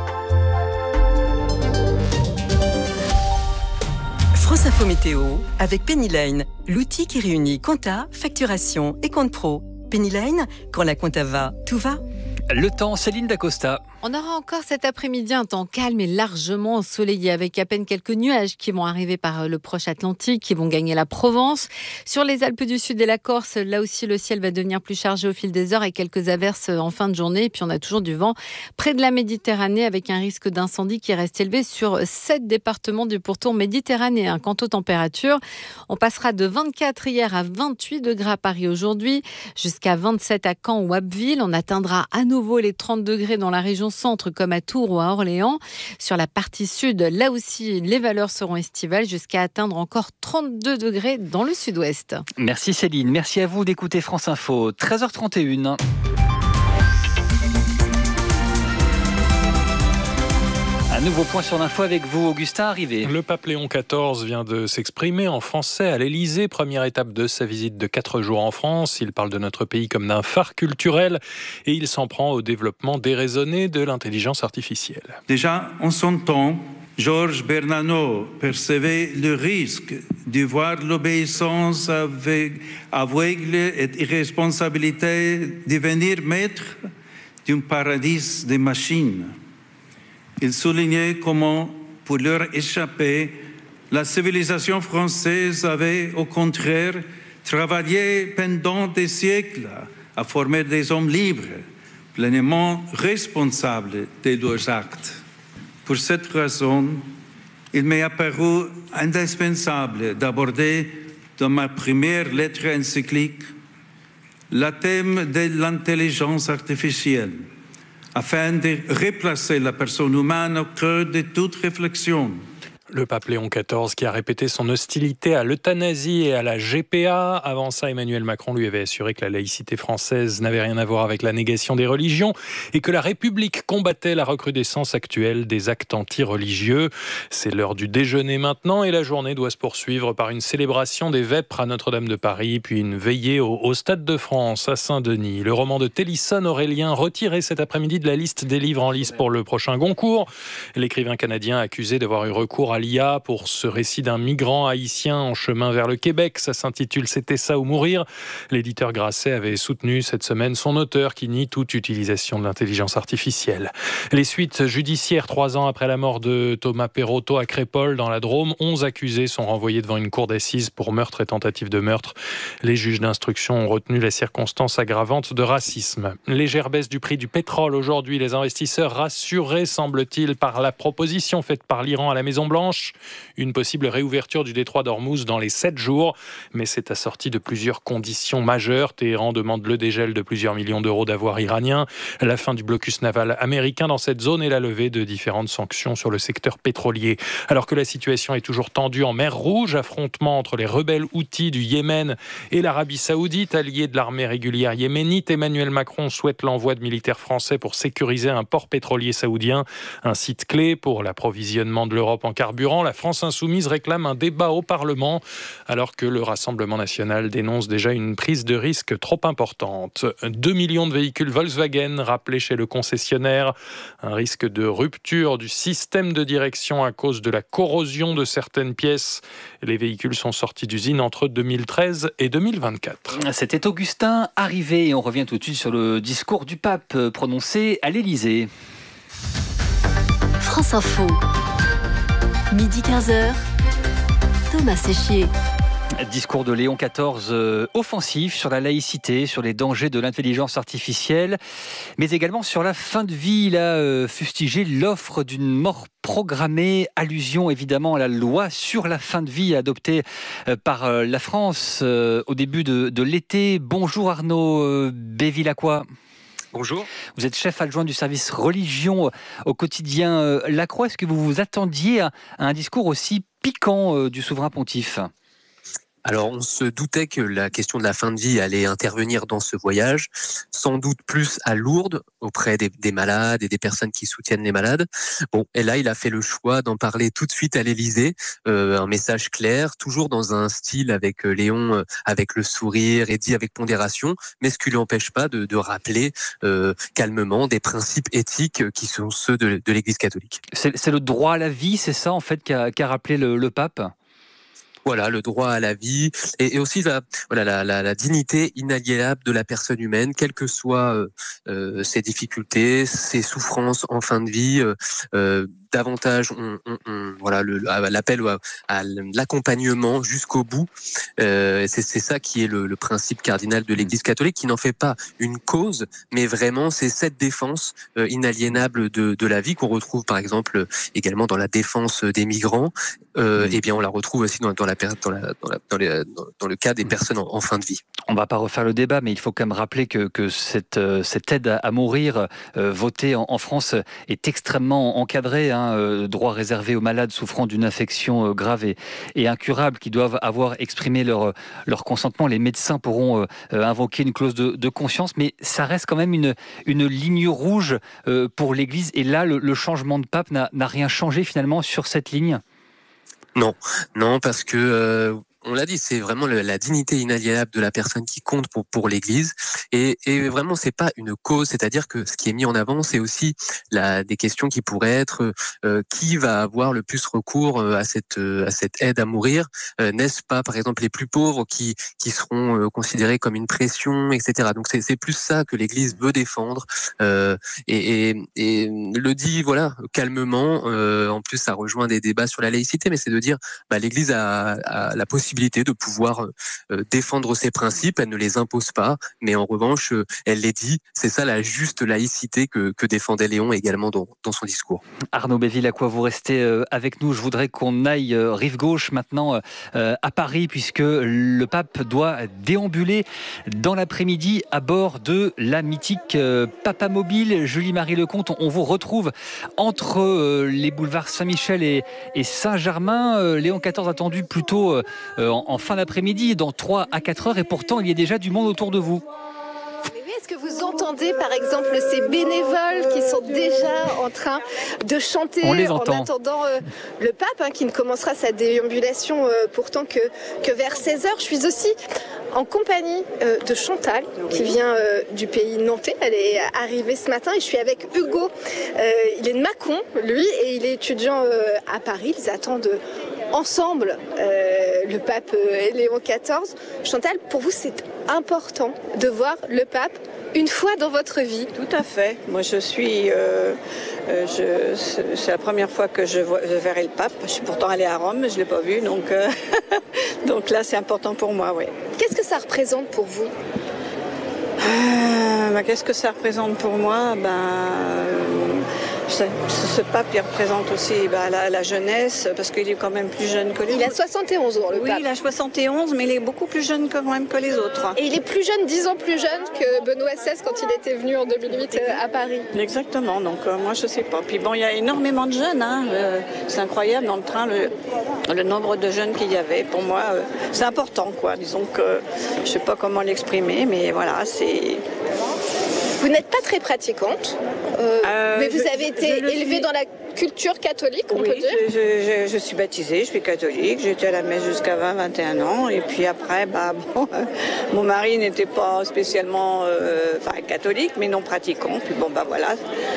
France Info Météo avec Pennyline, l'outil qui réunit compta, facturation et compte pro. Pennyline, quand la compta va, tout va. Le temps, Céline Dacosta. On aura encore cet après-midi un temps calme et largement ensoleillé avec à peine quelques nuages qui vont arriver par le proche Atlantique, qui vont gagner la Provence. Sur les Alpes du Sud et la Corse, là aussi le ciel va devenir plus chargé au fil des heures et quelques averses en fin de journée. Et puis on a toujours du vent près de la Méditerranée avec un risque d'incendie qui reste élevé sur 7 départements du pourtour méditerranéen. Quant aux températures, on passera de 24 hier à 28 degrés à Paris aujourd'hui, jusqu'à 27 à Caen ou Abbeville. On atteindra à nouveau les 30 degrés dans la région centre comme à Tours ou à Orléans. Sur la partie sud, là aussi, les valeurs seront estivales jusqu'à atteindre encore 32 degrés dans le sud-ouest. Merci Céline, merci à vous d'écouter France Info. 13h31. Un nouveau point sur l'info avec vous, Augustin Arrivé. Le pape Léon XIV vient de s'exprimer en français à l'Élysée. Première étape de sa visite de 4 jours en France. Il parle de notre pays comme d'un phare culturel et il s'en prend au développement déraisonné de l'intelligence artificielle. Déjà, en son temps, Georges Bernanos percevait le risque de voir l'obéissance aveugle et irresponsabilité devenir maître d'un paradis des machines. Il soulignait comment, pour leur échapper, la civilisation française avait, au contraire, travaillé pendant des siècles à former des hommes libres, pleinement responsables de leurs actes. Pour cette raison, il m'est apparu indispensable d'aborder dans ma première lettre encyclique le thème de l'intelligence artificielle, afin de replacer la personne humaine au cœur de toute réflexion. Le pape Léon XIV qui a répété son hostilité à l'euthanasie et à la GPA. Avant ça, Emmanuel Macron lui avait assuré que la laïcité française n'avait rien à voir avec la négation des religions et que la République combattait la recrudescence actuelle des actes anti-religieux. C'est l'heure du déjeuner maintenant et la journée doit se poursuivre par une célébration des Vêpres à Notre-Dame de Paris, puis une veillée au Stade de France à Saint-Denis. Le roman de Télisson Aurélien retiré cet après-midi de la liste des livres en lice pour le prochain Goncourt. L'écrivain canadien accusé d'avoir eu recours à l'IA pour ce récit d'un migrant haïtien en chemin vers le Québec. Ça s'intitule « C'était ça ou mourir ». L'éditeur Grasset avait soutenu cette semaine son auteur qui nie toute utilisation de l'intelligence artificielle. Les suites judiciaires 3 ans après la mort de Thomas Perotto à Crépol dans la Drôme. 11 accusés sont renvoyés devant une cour d'assises pour meurtre et tentative de meurtre. Les juges d'instruction ont retenu la circonstance aggravante de racisme. Légère baisse du prix du pétrole aujourd'hui. Les investisseurs rassurés, semble-t-il, par la proposition faite par l'Iran à la Maison-Blanche dimanche une possible réouverture du détroit d'Ormuz dans les 7 jours. Mais c'est assorti de plusieurs conditions majeures. Téhéran demande le dégel de plusieurs millions d'euros d'avoirs iraniens, la fin du blocus naval américain dans cette zone et la levée de différentes sanctions sur le secteur pétrolier. Alors que la situation est toujours tendue en mer Rouge, affrontement entre les rebelles houthis du Yémen et l'Arabie Saoudite, alliés de l'armée régulière yéménite, Emmanuel Macron souhaite l'envoi de militaires français pour sécuriser un port pétrolier saoudien, un site clé pour l'approvisionnement de l'Europe en carburant. La France insoumise réclame un débat au Parlement, alors que le Rassemblement national dénonce déjà une prise de risque trop importante. 2 millions de véhicules Volkswagen rappelés chez le concessionnaire. Un risque de rupture du système de direction à cause de la corrosion de certaines pièces. Les véhicules sont sortis d'usine entre 2013 et 2024. C'était Augustin Arrivé et on revient tout de suite sur le discours du pape prononcé à l'Élysée. France Info. Midi 15h. Thomas Séchier. Discours de Léon XIV offensif sur la laïcité, sur les dangers de l'intelligence artificielle, mais également sur la fin de vie. Il a fustigé l'offre d'une mort programmée, allusion évidemment à la loi sur la fin de vie adoptée par la France au début de l'été. Bonjour Arnaud Bévilacqua. Bonjour. Vous êtes chef adjoint du service religion au quotidien La Croix. Est-ce que vous vous attendiez à un discours aussi piquant du souverain pontife ? Alors, on se doutait que la question de la fin de vie allait intervenir dans ce voyage, sans doute plus à Lourdes, auprès des malades et des personnes qui soutiennent les malades. Bon, et là, il a fait le choix d'en parler tout de suite à l'Élysée, un message clair, toujours dans un style avec Léon, avec le sourire et dit avec pondération, mais ce qui lui empêche pas de rappeler calmement des principes éthiques qui sont ceux de l'Église catholique. C'est le droit à la vie, c'est ça en fait qu'a rappelé le pape ? Voilà, le droit à la vie et aussi la dignité inaliénable de la personne humaine, quelles que soient ses difficultés, ses souffrances en fin de vie. Davantage, l'appel à l'accompagnement jusqu'au bout. C'est ça qui est le principe cardinal de l'Église catholique, qui n'en fait pas une cause, mais vraiment c'est cette défense inaliénable de la vie qu'on retrouve par exemple également dans la défense des migrants. Et bien on la retrouve aussi dans le cas des personnes en fin de vie. On ne va pas refaire le débat, mais il faut quand même rappeler que cette aide à mourir votée en France est extrêmement encadrée. Droit réservé aux malades souffrant d'une infection grave et incurable qui doivent avoir exprimé leur consentement. Les médecins pourront invoquer une clause de conscience, mais ça reste quand même une ligne rouge pour l'Église. Et là, le changement de pape n'a rien changé finalement sur cette ligne. Non, parce que on l'a dit, c'est vraiment la dignité inaliénable de la personne qui compte pour l'Église, et vraiment c'est pas une cause, c'est-à-dire que ce qui est mis en avant, c'est aussi des questions qui pourraient être qui va avoir le plus recours à cette aide à mourir, n'est-ce pas par exemple les plus pauvres qui seront considérés comme une pression, etc. Donc c'est plus ça que l'Église veut défendre et le dit calmement. En plus ça rejoint des débats sur la laïcité, mais c'est de dire l'Église a la possibilité de pouvoir défendre ses principes, elle ne les impose pas, mais en revanche, elle les dit. C'est ça la juste laïcité que défendait Léon également dans son discours. Arnaud Bévilacqua, vous restez avec nous. Je voudrais qu'on aille rive gauche maintenant à Paris, puisque le pape doit déambuler dans l'après-midi à bord de la mythique Papamobile. Julie-Marie Lecomte, on vous retrouve entre les boulevards Saint-Michel et Saint-Germain. Léon XIV attendu plutôt en fin d'après-midi, dans 3 à 4 heures, et pourtant il y a déjà du monde autour de vous. Est-ce que vous entendez par exemple ces bénévoles qui sont déjà en train de chanter en attendant le pape qui ne commencera sa déambulation pourtant que vers 16h. Je suis aussi en compagnie de Chantal qui vient du pays nantais. Elle est arrivée ce matin et je suis avec Hugo. Il est de Mâcon, lui, et il est étudiant à Paris. Ils attendent ensemble le pape Léon XIV. Chantal, pour vous, c'est important de voir le pape une fois dans votre vie? Tout à fait. Moi, c'est la première fois que je verrai le pape. Je suis pourtant allée à Rome, mais je ne l'ai pas vu. Donc, donc là, c'est important pour moi, oui. Qu'est-ce que ça représente pour vous? Qu'est-ce que ça représente pour moi? Ce pape, il représente aussi la jeunesse, parce qu'il est quand même plus jeune que les autres. Il a 71 ans, le pape. Oui, il a 71, mais il est beaucoup plus jeune quand même que les autres. Et il est plus jeune, 10 ans plus jeune que Benoît XVI quand il était venu en 2008 à Paris. Exactement, donc moi je sais pas. Puis bon, il y a énormément de jeunes, c'est incroyable dans le train, le nombre de jeunes qu'il y avait. Pour moi, c'est important, quoi. Disons que je sais pas comment l'exprimer, mais voilà, c'est... Vous n'êtes pas très pratiquante, mais vous avez été élevée dans la culture catholique, on peut dire. Je suis baptisée, je suis catholique, j'ai été à la messe jusqu'à 20-21 ans, et puis après, mon mari n'était pas spécialement catholique, mais non pratiquant. Puis voilà,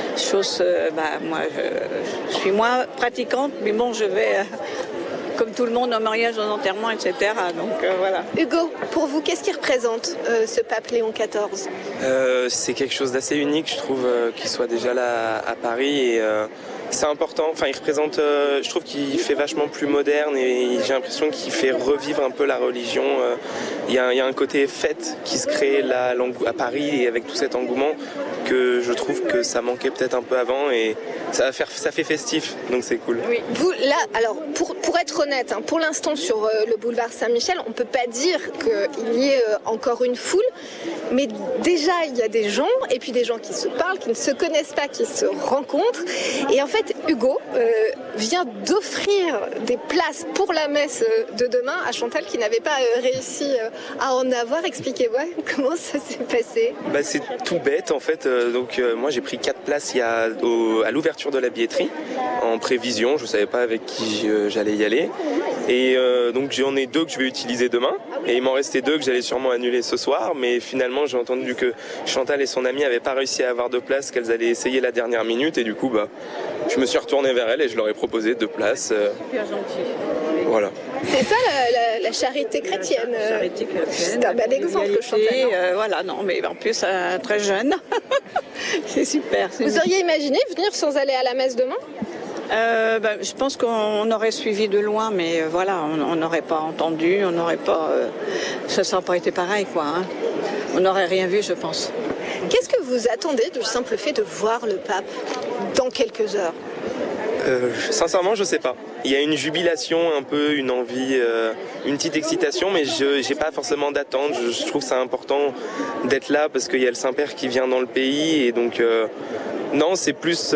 moi je suis moins pratiquante, mais bon, je vais... comme tout le monde, au mariage, aux enterrements, etc. Donc voilà. Hugo, pour vous, qu'est-ce qu'il représente, ce pape Léon XIV ? C'est quelque chose d'assez unique, je trouve, qu'il soit déjà là à Paris. Et c'est important. Enfin, il représente. Je trouve qu'il fait vachement plus moderne et j'ai l'impression qu'il fait revivre un peu la religion. Il y a un côté fête qui se crée là à Paris et avec tout cet engouement que je trouve que ça manquait peut-être un peu avant et ça fait festif, donc c'est cool. Oui. Vous, là, alors, pour être honnête, pour l'instant sur le boulevard Saint-Michel, on ne peut pas dire qu'il y ait encore une foule, mais déjà, il y a des gens, et puis des gens qui se parlent, qui ne se connaissent pas, qui se rencontrent. Et en fait, Hugo vient d'offrir des places pour la messe de demain à Chantal, qui n'avait pas réussi à en avoir. Expliquez-moi comment ça s'est passé. C'est tout bête, en fait. Donc, moi, j'ai pris 4 places à l'ouverture de la billetterie en prévision, je ne savais pas avec qui j'allais y aller et donc j'en ai 2 que je vais utiliser demain et il m'en restait 2 que j'allais sûrement annuler ce soir, mais finalement j'ai entendu que Chantal et son amie n'avaient pas réussi à avoir 2 places, qu'elles allaient essayer la dernière minute et du coup je me suis retourné vers elles et je leur ai proposé 2 places. Super gentil. Voilà. C'est ça la charité chrétienne. C'est un bel exemple, Chantal. Voilà, non, mais en plus très jeune. C'est super. Vous auriez imaginé venir sans aller à la messe demain ? Je pense qu'on aurait suivi de loin, mais voilà, on n'aurait pas entendu, on n'aurait pas... ça n'aurait pas été pareil, quoi. On n'aurait rien vu, je pense. Qu'est-ce que vous attendez du simple fait de voir le pape dans quelques heures ? Sincèrement, je sais pas. Il y a une jubilation, un peu une envie, une petite excitation, mais je n'ai pas forcément d'attente. Je trouve que c'est important d'être là parce qu'il y a le Saint-Père qui vient dans le pays et donc non, c'est plus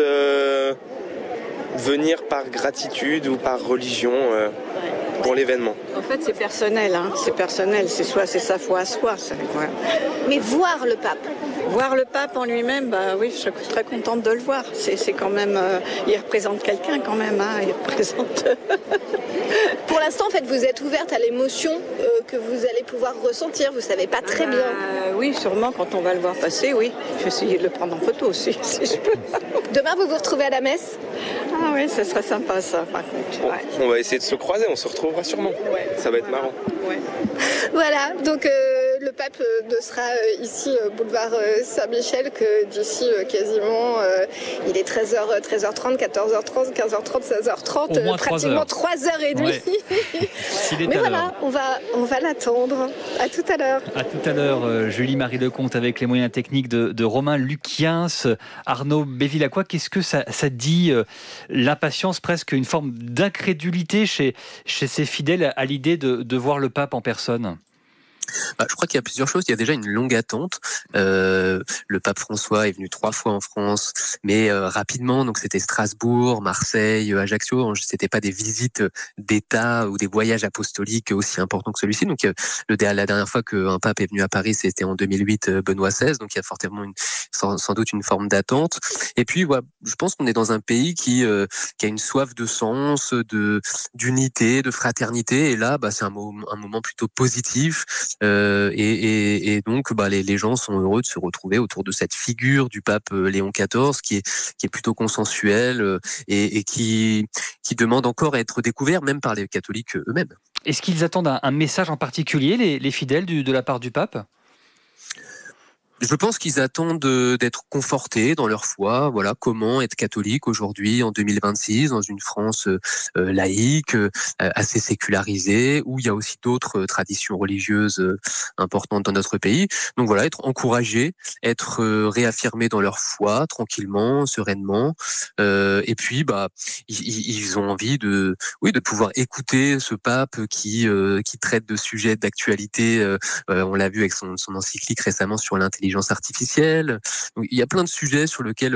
venir par gratitude ou par religion pour l'événement. En fait, c'est personnel, c'est personnel. C'est sa foi à soi. Mais voir le pape. Voir le pape en lui-même, oui, je suis très contente de le voir. C'est quand même, il représente quelqu'un quand même. Il représente. Pour l'instant, en fait, vous êtes ouverte à l'émotion que vous allez pouvoir ressentir. Vous savez pas très bien. Oui, sûrement quand on va le voir passer, oui. Je vais essayer de le prendre en photo aussi, si je peux. Demain, vous vous retrouvez à la messe ? Ah oui, ça serait sympa ça, par contre. Bon, on va essayer de se croiser, on se retrouvera sûrement. Ouais, ça va être marrant. Ouais. Voilà, donc le pape ne sera ici boulevard Saint-Michel que d'ici quasiment, il est 13h30, 14h30, 15h30, 16h30, pratiquement 3h30. Ouais. Mais voilà, on va l'attendre. À tout à l'heure. À tout à l'heure, Julie-Marie Lecomte avec les moyens techniques de Romain Luquiens. Arnaud Bévilacqua, qu'est-ce que ça dit l'impatience, presque une forme d'incrédulité chez ces fidèles à l'idée de voir le pape en personne ? Je crois qu'il y a plusieurs choses. Il y a déjà une longue attente. Le pape François est venu 3 fois en France, mais rapidement. Donc c'était Strasbourg, Marseille, Ajaccio. C'était pas des visites d'État ou des voyages apostoliques aussi importants que celui-ci. Donc la dernière fois qu'un pape est venu à Paris, c'était en 2008, Benoît XVI. Donc il y a fortement sans doute une forme d'attente. Et puis je pense qu'on est dans un pays qui a une soif de sens, d'unité, de fraternité. Et là, c'est un moment plutôt positif. Et donc les gens sont heureux de se retrouver autour de cette figure du pape Léon XIV qui est plutôt consensuelle et qui demande encore à être découvert même par les catholiques eux-mêmes. Est-ce qu'ils attendent un message en particulier, les fidèles, de la part du pape ? Je pense qu'ils attendent d'être confortés dans leur foi. Voilà, comment être catholique aujourd'hui en 2026 dans une France laïque, assez sécularisée, où il y a aussi d'autres traditions religieuses importantes dans notre pays. Donc voilà, être encouragés, être réaffirmés dans leur foi, tranquillement, sereinement. Et puis, ils ont envie de pouvoir écouter ce pape qui traite de sujets d'actualité. On l'a vu avec son encyclique récemment sur l'intelligence artificielle. Donc, il y a plein de sujets sur lesquels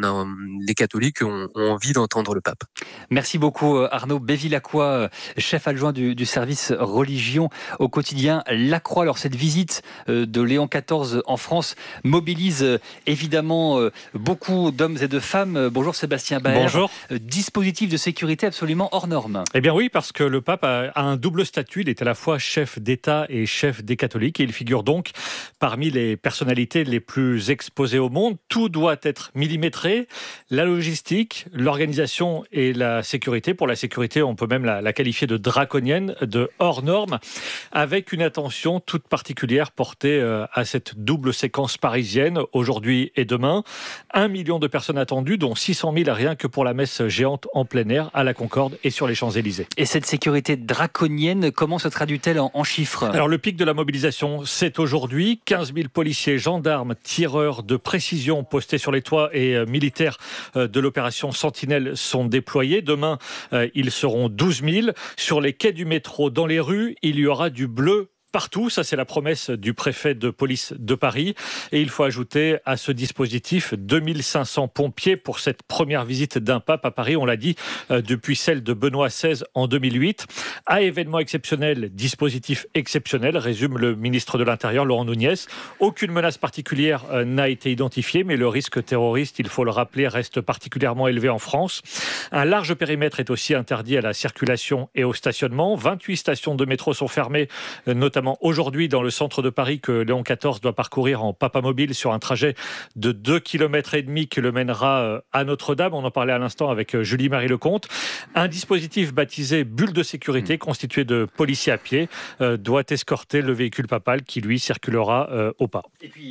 les catholiques ont envie d'entendre le pape. Merci beaucoup Arnaud Bévilacqua, chef adjoint du service religion au quotidien La Croix. Alors cette visite de Léon XIV en France mobilise évidemment beaucoup d'hommes et de femmes. Bonjour Sébastien Baer. Bonjour. Dispositif de sécurité absolument hors norme. Eh bien oui, parce que le pape a un double statut. Il est à la fois chef d'État et chef des catholiques. Et il figure donc parmi les personnalités les plus exposées au monde. Tout doit être millimétré. La logistique, l'organisation et la sécurité. Pour la sécurité, on peut même la qualifier de draconienne, de hors norme, avec une attention toute particulière portée à cette double séquence parisienne, aujourd'hui et demain. 1 million de personnes attendues, dont 600 000 rien que pour la messe géante en plein air à la Concorde et sur les Champs-Élysées. Et cette sécurité draconienne, comment se traduit-elle en chiffres ? Alors le pic de la mobilisation, c'est aujourd'hui. 15 000 policiers, gendarmes, tireurs de précision postés sur les toits et militaires de l'opération Sentinelle sont déployés. Demain, ils seront 12 000. Sur les quais du métro, dans les rues, il y aura du bleu partout. Ça, c'est la promesse du préfet de police de Paris. Et il faut ajouter à ce dispositif 2500 pompiers pour cette première visite d'un pape à Paris. On l'a dit, depuis celle de Benoît XVI en 2008. À événement exceptionnel, dispositif exceptionnel, résume le ministre de l'Intérieur, Laurent Nunez. Aucune menace particulière n'a été identifiée, mais le risque terroriste, il faut le rappeler, reste particulièrement élevé en France. Un large périmètre est aussi interdit à la circulation et au stationnement. 28 stations de métro sont fermées, notamment aujourd'hui dans le centre de Paris, que Léon XIV doit parcourir en papamobile sur un trajet de 2,5 km qui le mènera à Notre-Dame. On en parlait à l'instant avec Julie-Marie Lecomte. Un dispositif baptisé bulle de sécurité, constitué de policiers à pied, doit escorter le véhicule papal qui, lui, circulera au pas. Et puis,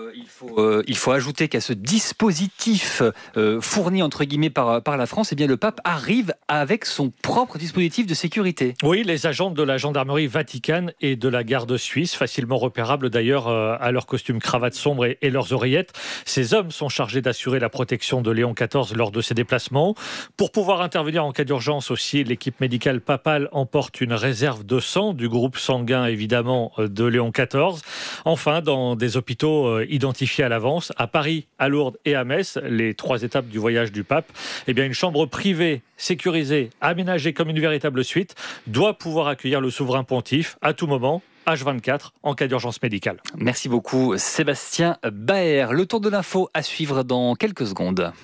il faut ajouter qu'à ce dispositif fourni, entre guillemets, par la France, eh bien, le pape arrive avec son propre dispositif de sécurité. Oui, les agents de la gendarmerie Vaticane et de la garde suisse, facilement repérables d'ailleurs à leur costume cravate sombre et leurs oreillettes. Ces hommes sont chargés d'assurer la protection de Léon XIV lors de ses déplacements. Pour pouvoir intervenir en cas d'urgence aussi, l'équipe médicale papale emporte une réserve de sang du groupe sanguin évidemment de Léon XIV. Enfin, dans des hôpitaux identifiés à l'avance, à Paris, à Lourdes et à Metz, les 3 étapes du voyage du pape, eh bien une chambre privée sécurisée, aménagée comme une véritable suite, doit pouvoir accueillir le souverain pontife à tout moment, H24, en cas d'urgence médicale. Merci beaucoup Sébastien Baer. Le tour de l'info à suivre dans quelques secondes.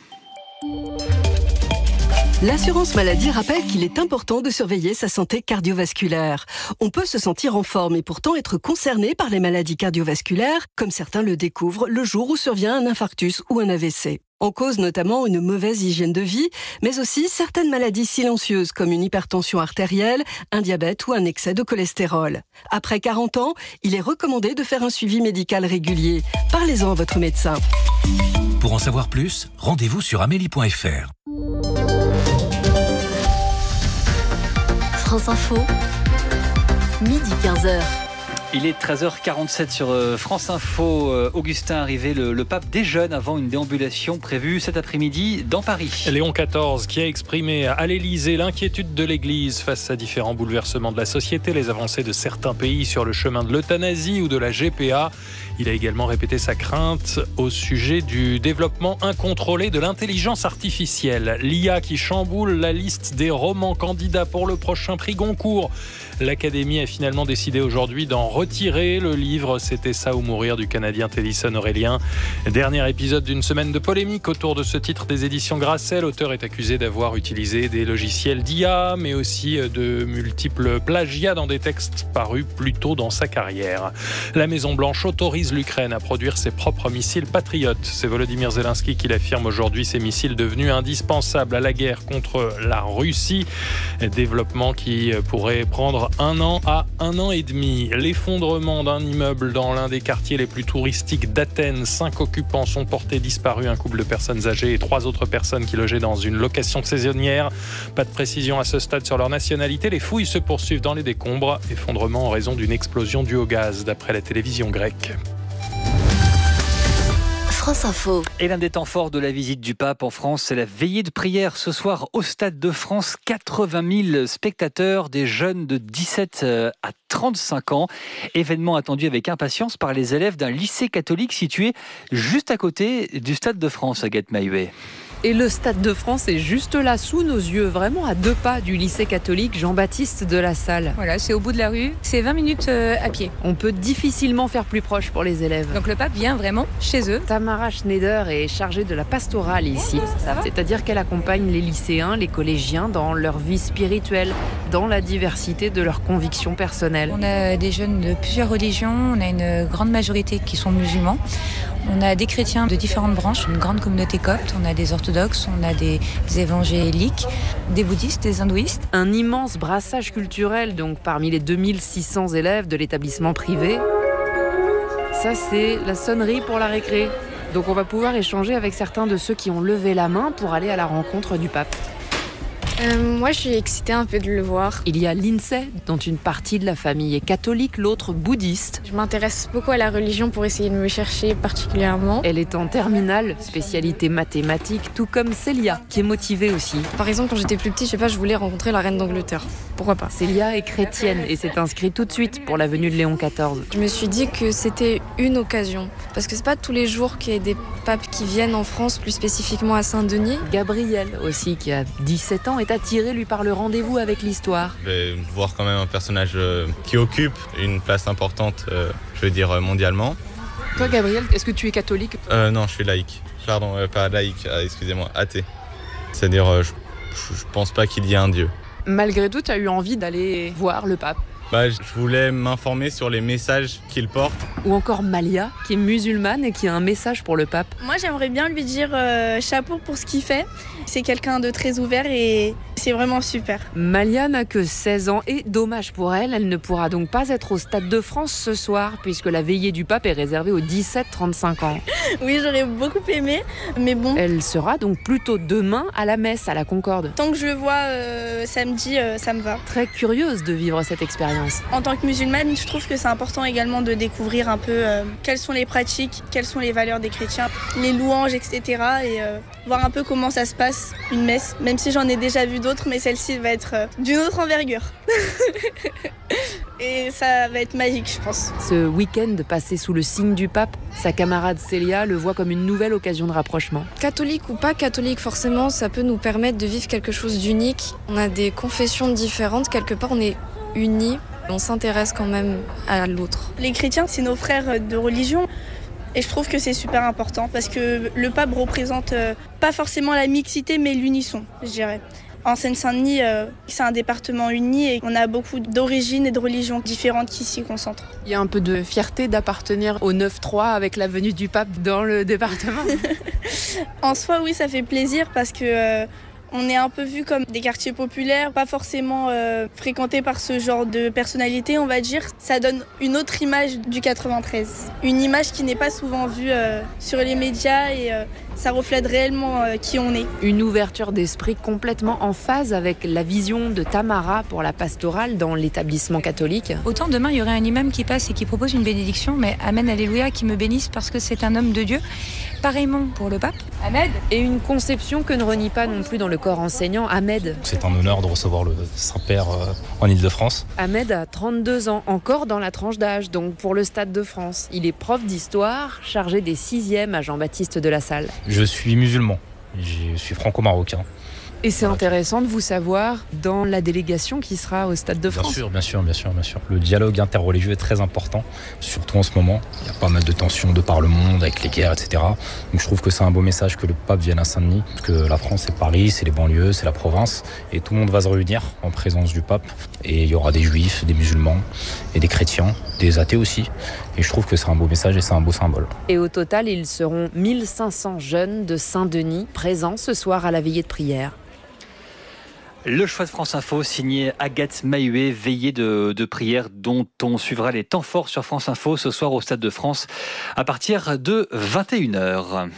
L'assurance maladie rappelle qu'il est important de surveiller sa santé cardiovasculaire. On peut se sentir en forme et pourtant être concerné par les maladies cardiovasculaires, comme certains le découvrent le jour où survient un infarctus ou un AVC. En cause notamment une mauvaise hygiène de vie, mais aussi certaines maladies silencieuses comme une hypertension artérielle, un diabète ou un excès de cholestérol. Après 40 ans, il est recommandé de faire un suivi médical régulier. Parlez-en à votre médecin. Pour en savoir plus, rendez-vous sur amélie.fr. France Info, midi 15h. Il est 13h47 sur France Info. Augustin arrivé, le pape déjeune avant une déambulation prévue cet après-midi dans Paris. Léon XIV qui a exprimé à l'Élysée l'inquiétude de l'Église face à différents bouleversements de la société, les avancées de certains pays sur le chemin de l'euthanasie ou de la GPA. Il a également répété sa crainte au sujet du développement incontrôlé de l'intelligence artificielle. L'IA qui chamboule la liste des romans candidats pour le prochain prix Goncourt. L'Académie a finalement décidé aujourd'hui d'en retirer le livre « C'était ça ou mourir » du Canadien Télisson Aurélien. Dernier épisode d'une semaine de polémique autour de ce titre des éditions Grasset. L'auteur est accusé d'avoir utilisé des logiciels d'IA, mais aussi de multiples plagiats dans des textes parus plus tôt dans sa carrière. La Maison-Blanche autorise autorise l'Ukraine à produire ses propres missiles patriotes. C'est Volodymyr Zelensky qui l'affirme aujourd'hui, ces missiles devenus indispensables à la guerre contre la Russie. Développement qui pourrait prendre 1 an à 1 an et demi. L'effondrement d'un immeuble dans l'un des quartiers les plus touristiques d'Athènes. 5 occupants sont portés disparus, un couple de personnes âgées et 3 autres personnes qui logeaient dans une location saisonnière. Pas de précision à ce stade sur leur nationalité. Les fouilles se poursuivent dans les décombres. Effondrement en raison d'une explosion due au gaz, d'après la télévision grecque. France Info. Et l'un des temps forts de la visite du pape en France, c'est la veillée de prière ce soir au Stade de France. 80 000 spectateurs, des jeunes de 17 à 35 ans. Événement attendu avec impatience par les élèves d'un lycée catholique situé juste à côté du Stade de France, Agathe Maillouet. Et le Stade de France est juste là, sous nos yeux, vraiment à 2 pas du lycée catholique Jean-Baptiste de La Salle. Voilà, c'est au bout de la rue, c'est 20 minutes à pied. On peut difficilement faire plus proche pour les élèves. Donc le pape vient vraiment chez eux. Tamara Schneider est chargée de la pastorale ici. C'est-à-dire qu'elle accompagne les lycéens, les collégiens dans leur vie spirituelle, dans la diversité de leurs convictions personnelles. On a des jeunes de plusieurs religions, on a une grande majorité qui sont musulmans. On a des chrétiens de différentes branches, une grande communauté copte, on a des orthodoxes, on a des évangéliques, des bouddhistes, des hindouistes. Un immense brassage culturel donc parmi les 2600 élèves de l'établissement privé. Ça c'est la sonnerie pour la récré. Donc on va pouvoir échanger avec certains de ceux qui ont levé la main pour aller à la rencontre du pape. Moi, je suis excitée un peu de le voir. Il y a Lindsay, dont une partie de la famille est catholique, l'autre bouddhiste. Je m'intéresse beaucoup à la religion pour essayer de me chercher particulièrement. Elle est en terminale, spécialité mathématiques, tout comme Célia, qui est motivée aussi. Par exemple, quand j'étais plus petite, je voulais rencontrer la reine d'Angleterre. Pourquoi pas ? Célia est chrétienne et s'est inscrite tout de suite pour la venue de Léon XIV. Je me suis dit que c'était une occasion. Parce que c'est pas tous les jours qu'il y a des papes qui viennent en France, plus spécifiquement à Saint-Denis. Gabriel aussi, qui a 17 ans, est attiré lui par le rendez-vous avec l'histoire. Je vais voir quand même un personnage qui occupe une place importante, mondialement. Toi, Gabriel, est-ce que tu es catholique ? Non, je suis laïque. Pardon, pas laïque, excusez-moi, athée. C'est-à-dire, je pense pas qu'il y ait un Dieu. Malgré tout, tu as eu envie d'aller voir le pape ? Je voulais m'informer sur les messages qu'il porte. Ou encore Malia, qui est musulmane et qui a un message pour le pape. Moi, j'aimerais bien lui dire chapeau pour ce qu'il fait. C'est quelqu'un de très ouvert et c'est vraiment super. Malia n'a que 16 ans et dommage pour elle, elle ne pourra donc pas être au Stade de France ce soir puisque la veillée du pape est réservée aux 17-35 ans. Oui, j'aurais beaucoup aimé, mais bon. Elle sera donc plutôt demain à la messe à la Concorde. Tant que je le vois samedi, ça me va. Très curieuse de vivre cette expérience. En tant que musulmane, je trouve que c'est important également de découvrir un peu quelles sont les pratiques, quelles sont les valeurs des chrétiens, les louanges, etc. Et voir un peu comment ça se passe, une messe, même si j'en ai déjà vu d'autres, mais celle-ci va être d'une autre envergure. Et ça va être magique, je pense. Ce week-end passé sous le signe du pape, sa camarade Célia le voit comme une nouvelle occasion de rapprochement. Catholique ou pas catholique, forcément, ça peut nous permettre de vivre quelque chose d'unique. On a des confessions différentes, quelque part on est unis, on s'intéresse quand même à l'autre. Les chrétiens, c'est nos frères de religion. Et je trouve que c'est super important parce que le pape représente pas forcément la mixité mais l'unisson, je dirais. En Seine-Saint-Denis, c'est un département uni et on a beaucoup d'origines et de religions différentes qui s'y concentrent. Il y a un peu de fierté d'appartenir au 9-3 avec la venue du pape dans le département. En soi, oui, ça fait plaisir parce que on est un peu vu comme des quartiers populaires, pas forcément fréquentés par ce genre de personnalité, on va dire. Ça donne une autre image du 93. Une image qui n'est pas souvent vue sur les médias et ça reflète réellement qui on est. Une ouverture d'esprit complètement en phase avec la vision de Tamara pour la pastorale dans l'établissement catholique. Autant demain, il y aurait un imam qui passe et qui propose une bénédiction, mais Amen, Alléluia, qui me bénisse parce que c'est un homme de Dieu. Pareillement pour le pape. Ahmed. Et une conception que ne renie pas non plus dans le corps enseignant, Ahmed. C'est un honneur de recevoir le Saint-Père en Ile-de-France. Ahmed a 32 ans, encore dans la tranche d'âge, donc pour le Stade de France. Il est prof d'histoire, chargé des 6e à Jean-Baptiste de La Salle. Je suis musulman, je suis franco-marocain. Et c'est intéressant de vous savoir dans la délégation qui sera au Stade de France. Bien sûr. Le dialogue interreligieux est très important, surtout en ce moment. Il y a pas mal de tensions de par le monde, avec les guerres, etc. Donc je trouve que c'est un beau message que le pape vienne à Saint-Denis, parce que la France, c'est Paris, c'est les banlieues, c'est la province, et tout le monde va se réunir en présence du pape. Et il y aura des juifs, des musulmans, et des chrétiens, des athées aussi. Et je trouve que c'est un beau message et c'est un beau symbole. Et au total, ils seront 1500 jeunes de Saint-Denis présents ce soir à la veillée de prière. Le choix de France Info, signé Agathe Mahuet, veillée de prière dont on suivra les temps forts sur France Info ce soir au Stade de France à partir de 21h.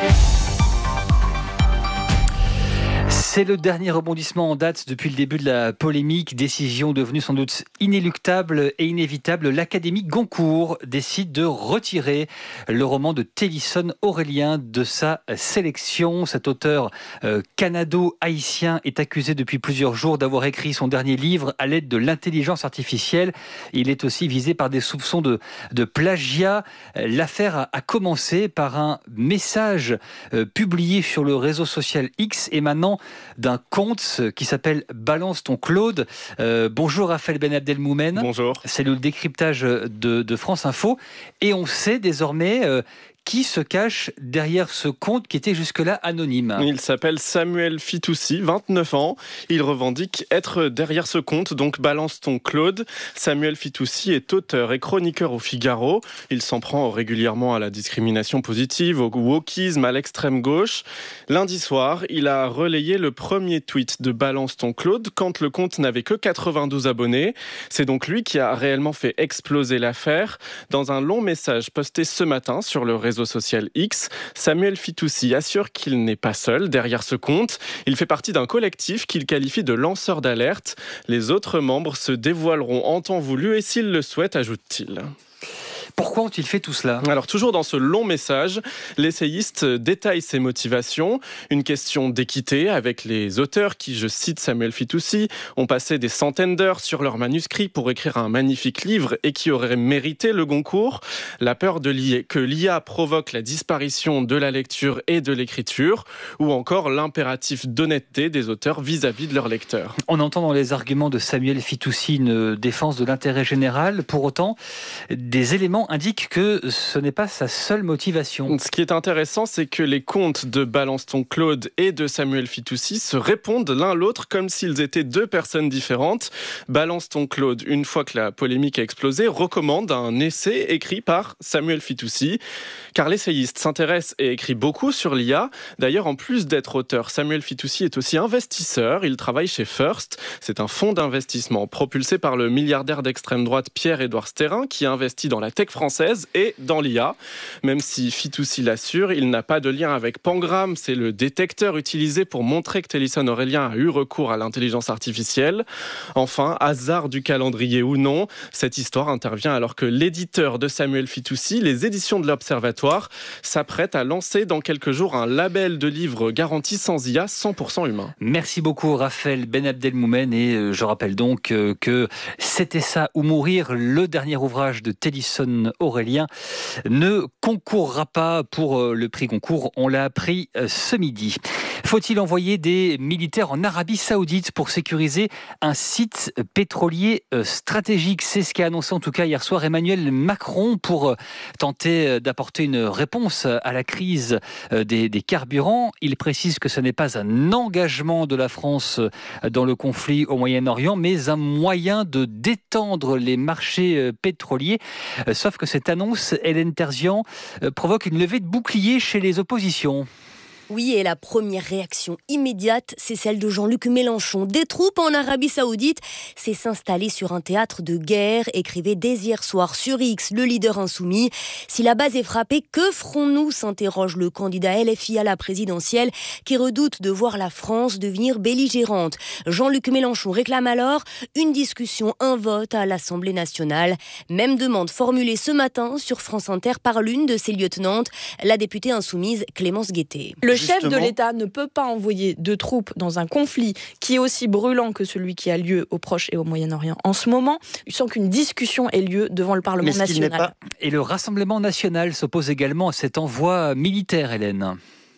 C'est le dernier rebondissement en date depuis le début de la polémique. Décision devenue sans doute inéluctable et inévitable. L'Académie Goncourt décide de retirer le roman de Télisson Aurélien de sa sélection. Cet auteur canado-haïtien est accusé depuis plusieurs jours d'avoir écrit son dernier livre à l'aide de l'intelligence artificielle. Il est aussi visé par des soupçons de plagiat. L'affaire a commencé par un message publié sur le réseau social X émanant d'un compte qui s'appelle Balance ton Claude. Bonjour Raphaël Ben Abdelmoumen. Bonjour. C'est le décryptage de France Info. Et on sait désormais qui se cache derrière ce compte qui était jusque-là anonyme. Il s'appelle Samuel Fitoussi, 29 ans. Il revendique être derrière ce compte, donc Balance ton Claude. Samuel Fitoussi est auteur et chroniqueur au Figaro. Il s'en prend régulièrement à la discrimination positive, au wokisme, à l'extrême gauche. Lundi soir, il a relayé le premier tweet de Balance ton Claude quand le compte n'avait que 92 abonnés. C'est donc lui qui a réellement fait exploser l'affaire. Dans un long message posté ce matin sur le réseau social X, Samuel Fitoussi assure qu'il n'est pas seul derrière ce compte. Il fait partie d'un collectif qu'il qualifie de lanceur d'alerte. Les autres membres se dévoileront en temps voulu et s'ils le souhaitent, ajoute-t-il. Pourquoi ont-ils fait tout cela ? Alors toujours dans ce long message, l'essayiste détaille ses motivations. Une question d'équité avec les auteurs qui, je cite Samuel Fitoussi, ont passé des centaines d'heures sur leur manuscrit pour écrire un magnifique livre et qui auraient mérité le Goncourt. La peur que l'IA provoque la disparition de la lecture et de l'écriture, ou encore l'impératif d'honnêteté des auteurs vis-à-vis de leurs lecteurs. On entend dans les arguments de Samuel Fitoussi une défense de l'intérêt général. Pour autant, des éléments indique que ce n'est pas sa seule motivation. Ce qui est intéressant, c'est que les comptes de Balance ton Claude et de Samuel Fitoussi se répondent l'un l'autre comme s'ils étaient deux personnes différentes. Balance ton Claude, une fois que la polémique a explosé, recommande un essai écrit par Samuel Fitoussi, car l'essayiste s'intéresse et écrit beaucoup sur l'IA. D'ailleurs, en plus d'être auteur, Samuel Fitoussi est aussi investisseur. Il travaille chez First. C'est un fonds d'investissement propulsé par le milliardaire d'extrême droite Pierre-Édouard Stérin, qui investit dans la tech française et dans l'IA. Même si Fitoussi l'assure, il n'a pas de lien avec Pangram. C'est le détecteur utilisé pour montrer que Télisson Aurélien a eu recours à l'intelligence artificielle. Enfin, hasard du calendrier ou non, cette histoire intervient alors que l'éditeur de Samuel Fitoussi, les éditions de l'Observatoire, s'apprête à lancer dans quelques jours un label de livres garanti sans IA, 100% humain. Merci beaucoup Raphaël Ben Abdelmoumen, et je rappelle donc que C'était ça ou mourir, le dernier ouvrage de Télisson Aurélien, ne concourra pas pour le prix Goncourt. On l'a appris ce midi. Faut-il envoyer des militaires en Arabie Saoudite pour sécuriser un site pétrolier stratégique ? C'est ce qu'a annoncé en tout cas hier soir Emmanuel Macron pour tenter d'apporter une réponse à la crise des carburants. Il précise que ce n'est pas un engagement de la France dans le conflit au Moyen-Orient, mais un moyen de détendre les marchés pétroliers. Sauf que cette annonce, Hélène Terzian, provoque une levée de boucliers chez les oppositions. Oui, et la première réaction immédiate, c'est celle de Jean-Luc Mélenchon. Des troupes en Arabie Saoudite, c'est s'installer sur un théâtre de guerre, écrivait dès hier soir sur X le leader insoumis. Si la base est frappée, que ferons-nous ? S'interroge le candidat LFI à la présidentielle qui redoute de voir la France devenir belligérante. Jean-Luc Mélenchon réclame alors une discussion, un vote à l'Assemblée nationale. Même demande formulée ce matin sur France Inter par l'une de ses lieutenantes, la députée insoumise Clémence Guettet. Le chef de l'État ne peut pas envoyer de troupes dans un conflit qui est aussi brûlant que celui qui a lieu au Proche et au Moyen-Orient en ce moment, sans qu'une discussion ait lieu devant le Parlement national. Et le Rassemblement national s'oppose également à cet envoi militaire, Hélène.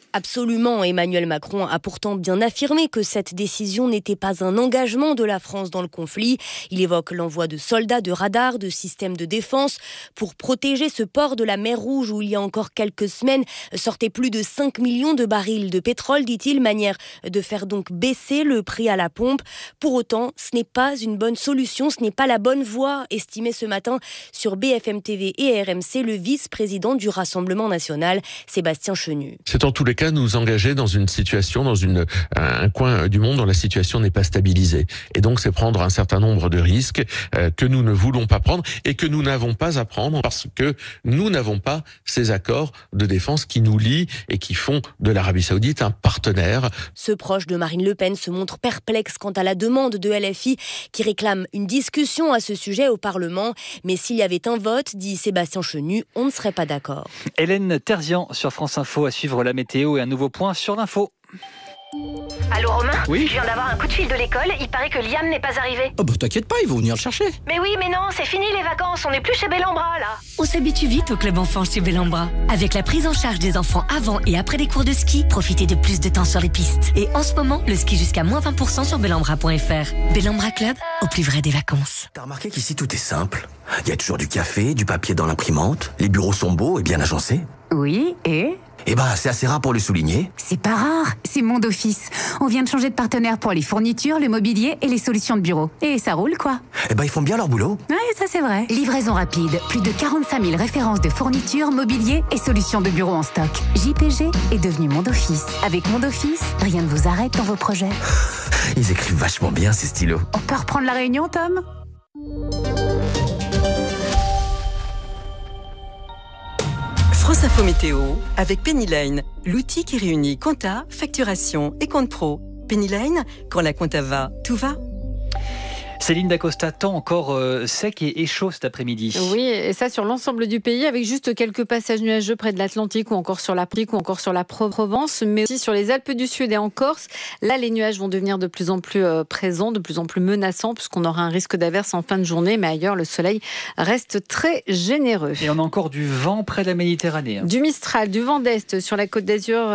Absolument, Emmanuel Macron a pourtant bien affirmé que cette décision n'était pas un engagement de la France dans le conflit. Il évoque l'envoi de soldats, de radars, de systèmes de défense pour protéger ce port de la mer Rouge où il y a encore quelques semaines sortaient plus de 5 millions de barils de pétrole, dit-il, manière de faire donc baisser le prix à la pompe. Pour autant, ce n'est pas une bonne solution, ce n'est pas la bonne voie, estimait ce matin sur BFM TV et RMC le vice-président du Rassemblement national, Sébastien Chenu. C'est en tous les cas nous engager dans une situation, dans un coin du monde dont la situation n'est pas stabilisée. Et donc c'est prendre un certain nombre de risques que nous ne voulons pas prendre et que nous n'avons pas à prendre parce que nous n'avons pas ces accords de défense qui nous lient et qui font de l'Arabie Saoudite un partenaire. Ce proche de Marine Le Pen se montre perplexe quant à la demande de LFI qui réclame une discussion à ce sujet au Parlement. Mais s'il y avait un vote, dit Sébastien Chenu, on ne serait pas d'accord. Hélène Terzian sur France Info à suivre la météo et un nouveau point sur l'info. Allô Romain ? Oui ? Je viens d'avoir un coup de fil de l'école, il paraît que Liam n'est pas arrivé. Oh bah t'inquiète pas, ils vont venir le chercher. Mais oui, mais non, c'est fini les vacances, on n'est plus chez Bellambra là. On s'habitue vite au club enfant chez Bellambra. Avec la prise en charge des enfants avant et après les cours de ski, profitez de plus de temps sur les pistes. Et en ce moment, le ski jusqu'à moins 20% sur bellambra.fr. Bellambra Club, au plus vrai des vacances. T'as remarqué qu'ici tout est simple ? Il y a toujours du café, du papier dans l'imprimante, les bureaux sont beaux et bien agencés. Oui, et ? Eh ben, c'est assez rare pour le souligner. C'est pas rare, c'est Monde Office. On vient de changer de partenaire pour les fournitures, le mobilier et les solutions de bureau. Et ça roule, quoi. Eh ben, ils font bien leur boulot. Ouais, ça c'est vrai. Livraison rapide, plus de 45 000 références de fournitures, mobilier et solutions de bureau en stock. JPG est devenu Monde Office. Avec Monde Office, rien ne vous arrête dans vos projets. Ils écrivent vachement bien, ces stylos. On peut reprendre la réunion, Tom ? France Info Météo avec Pennyline, l'outil qui réunit compta, facturation et compte pro. Pennyline, quand la compta va, tout va. Céline Dacosta, temps encore sec et chaud cet après-midi. Oui, et ça sur l'ensemble du pays, avec juste quelques passages nuageux près de l'Atlantique ou encore sur la Provence, mais aussi sur les Alpes du Sud et en Corse. Là, les nuages vont devenir de plus en plus présents, de plus en plus menaçants, puisqu'on aura un risque d'averse en fin de journée, mais ailleurs, le soleil reste très généreux. Et on a encore du vent près de la Méditerranée. Du Mistral, du vent d'Est sur la Côte d'Azur,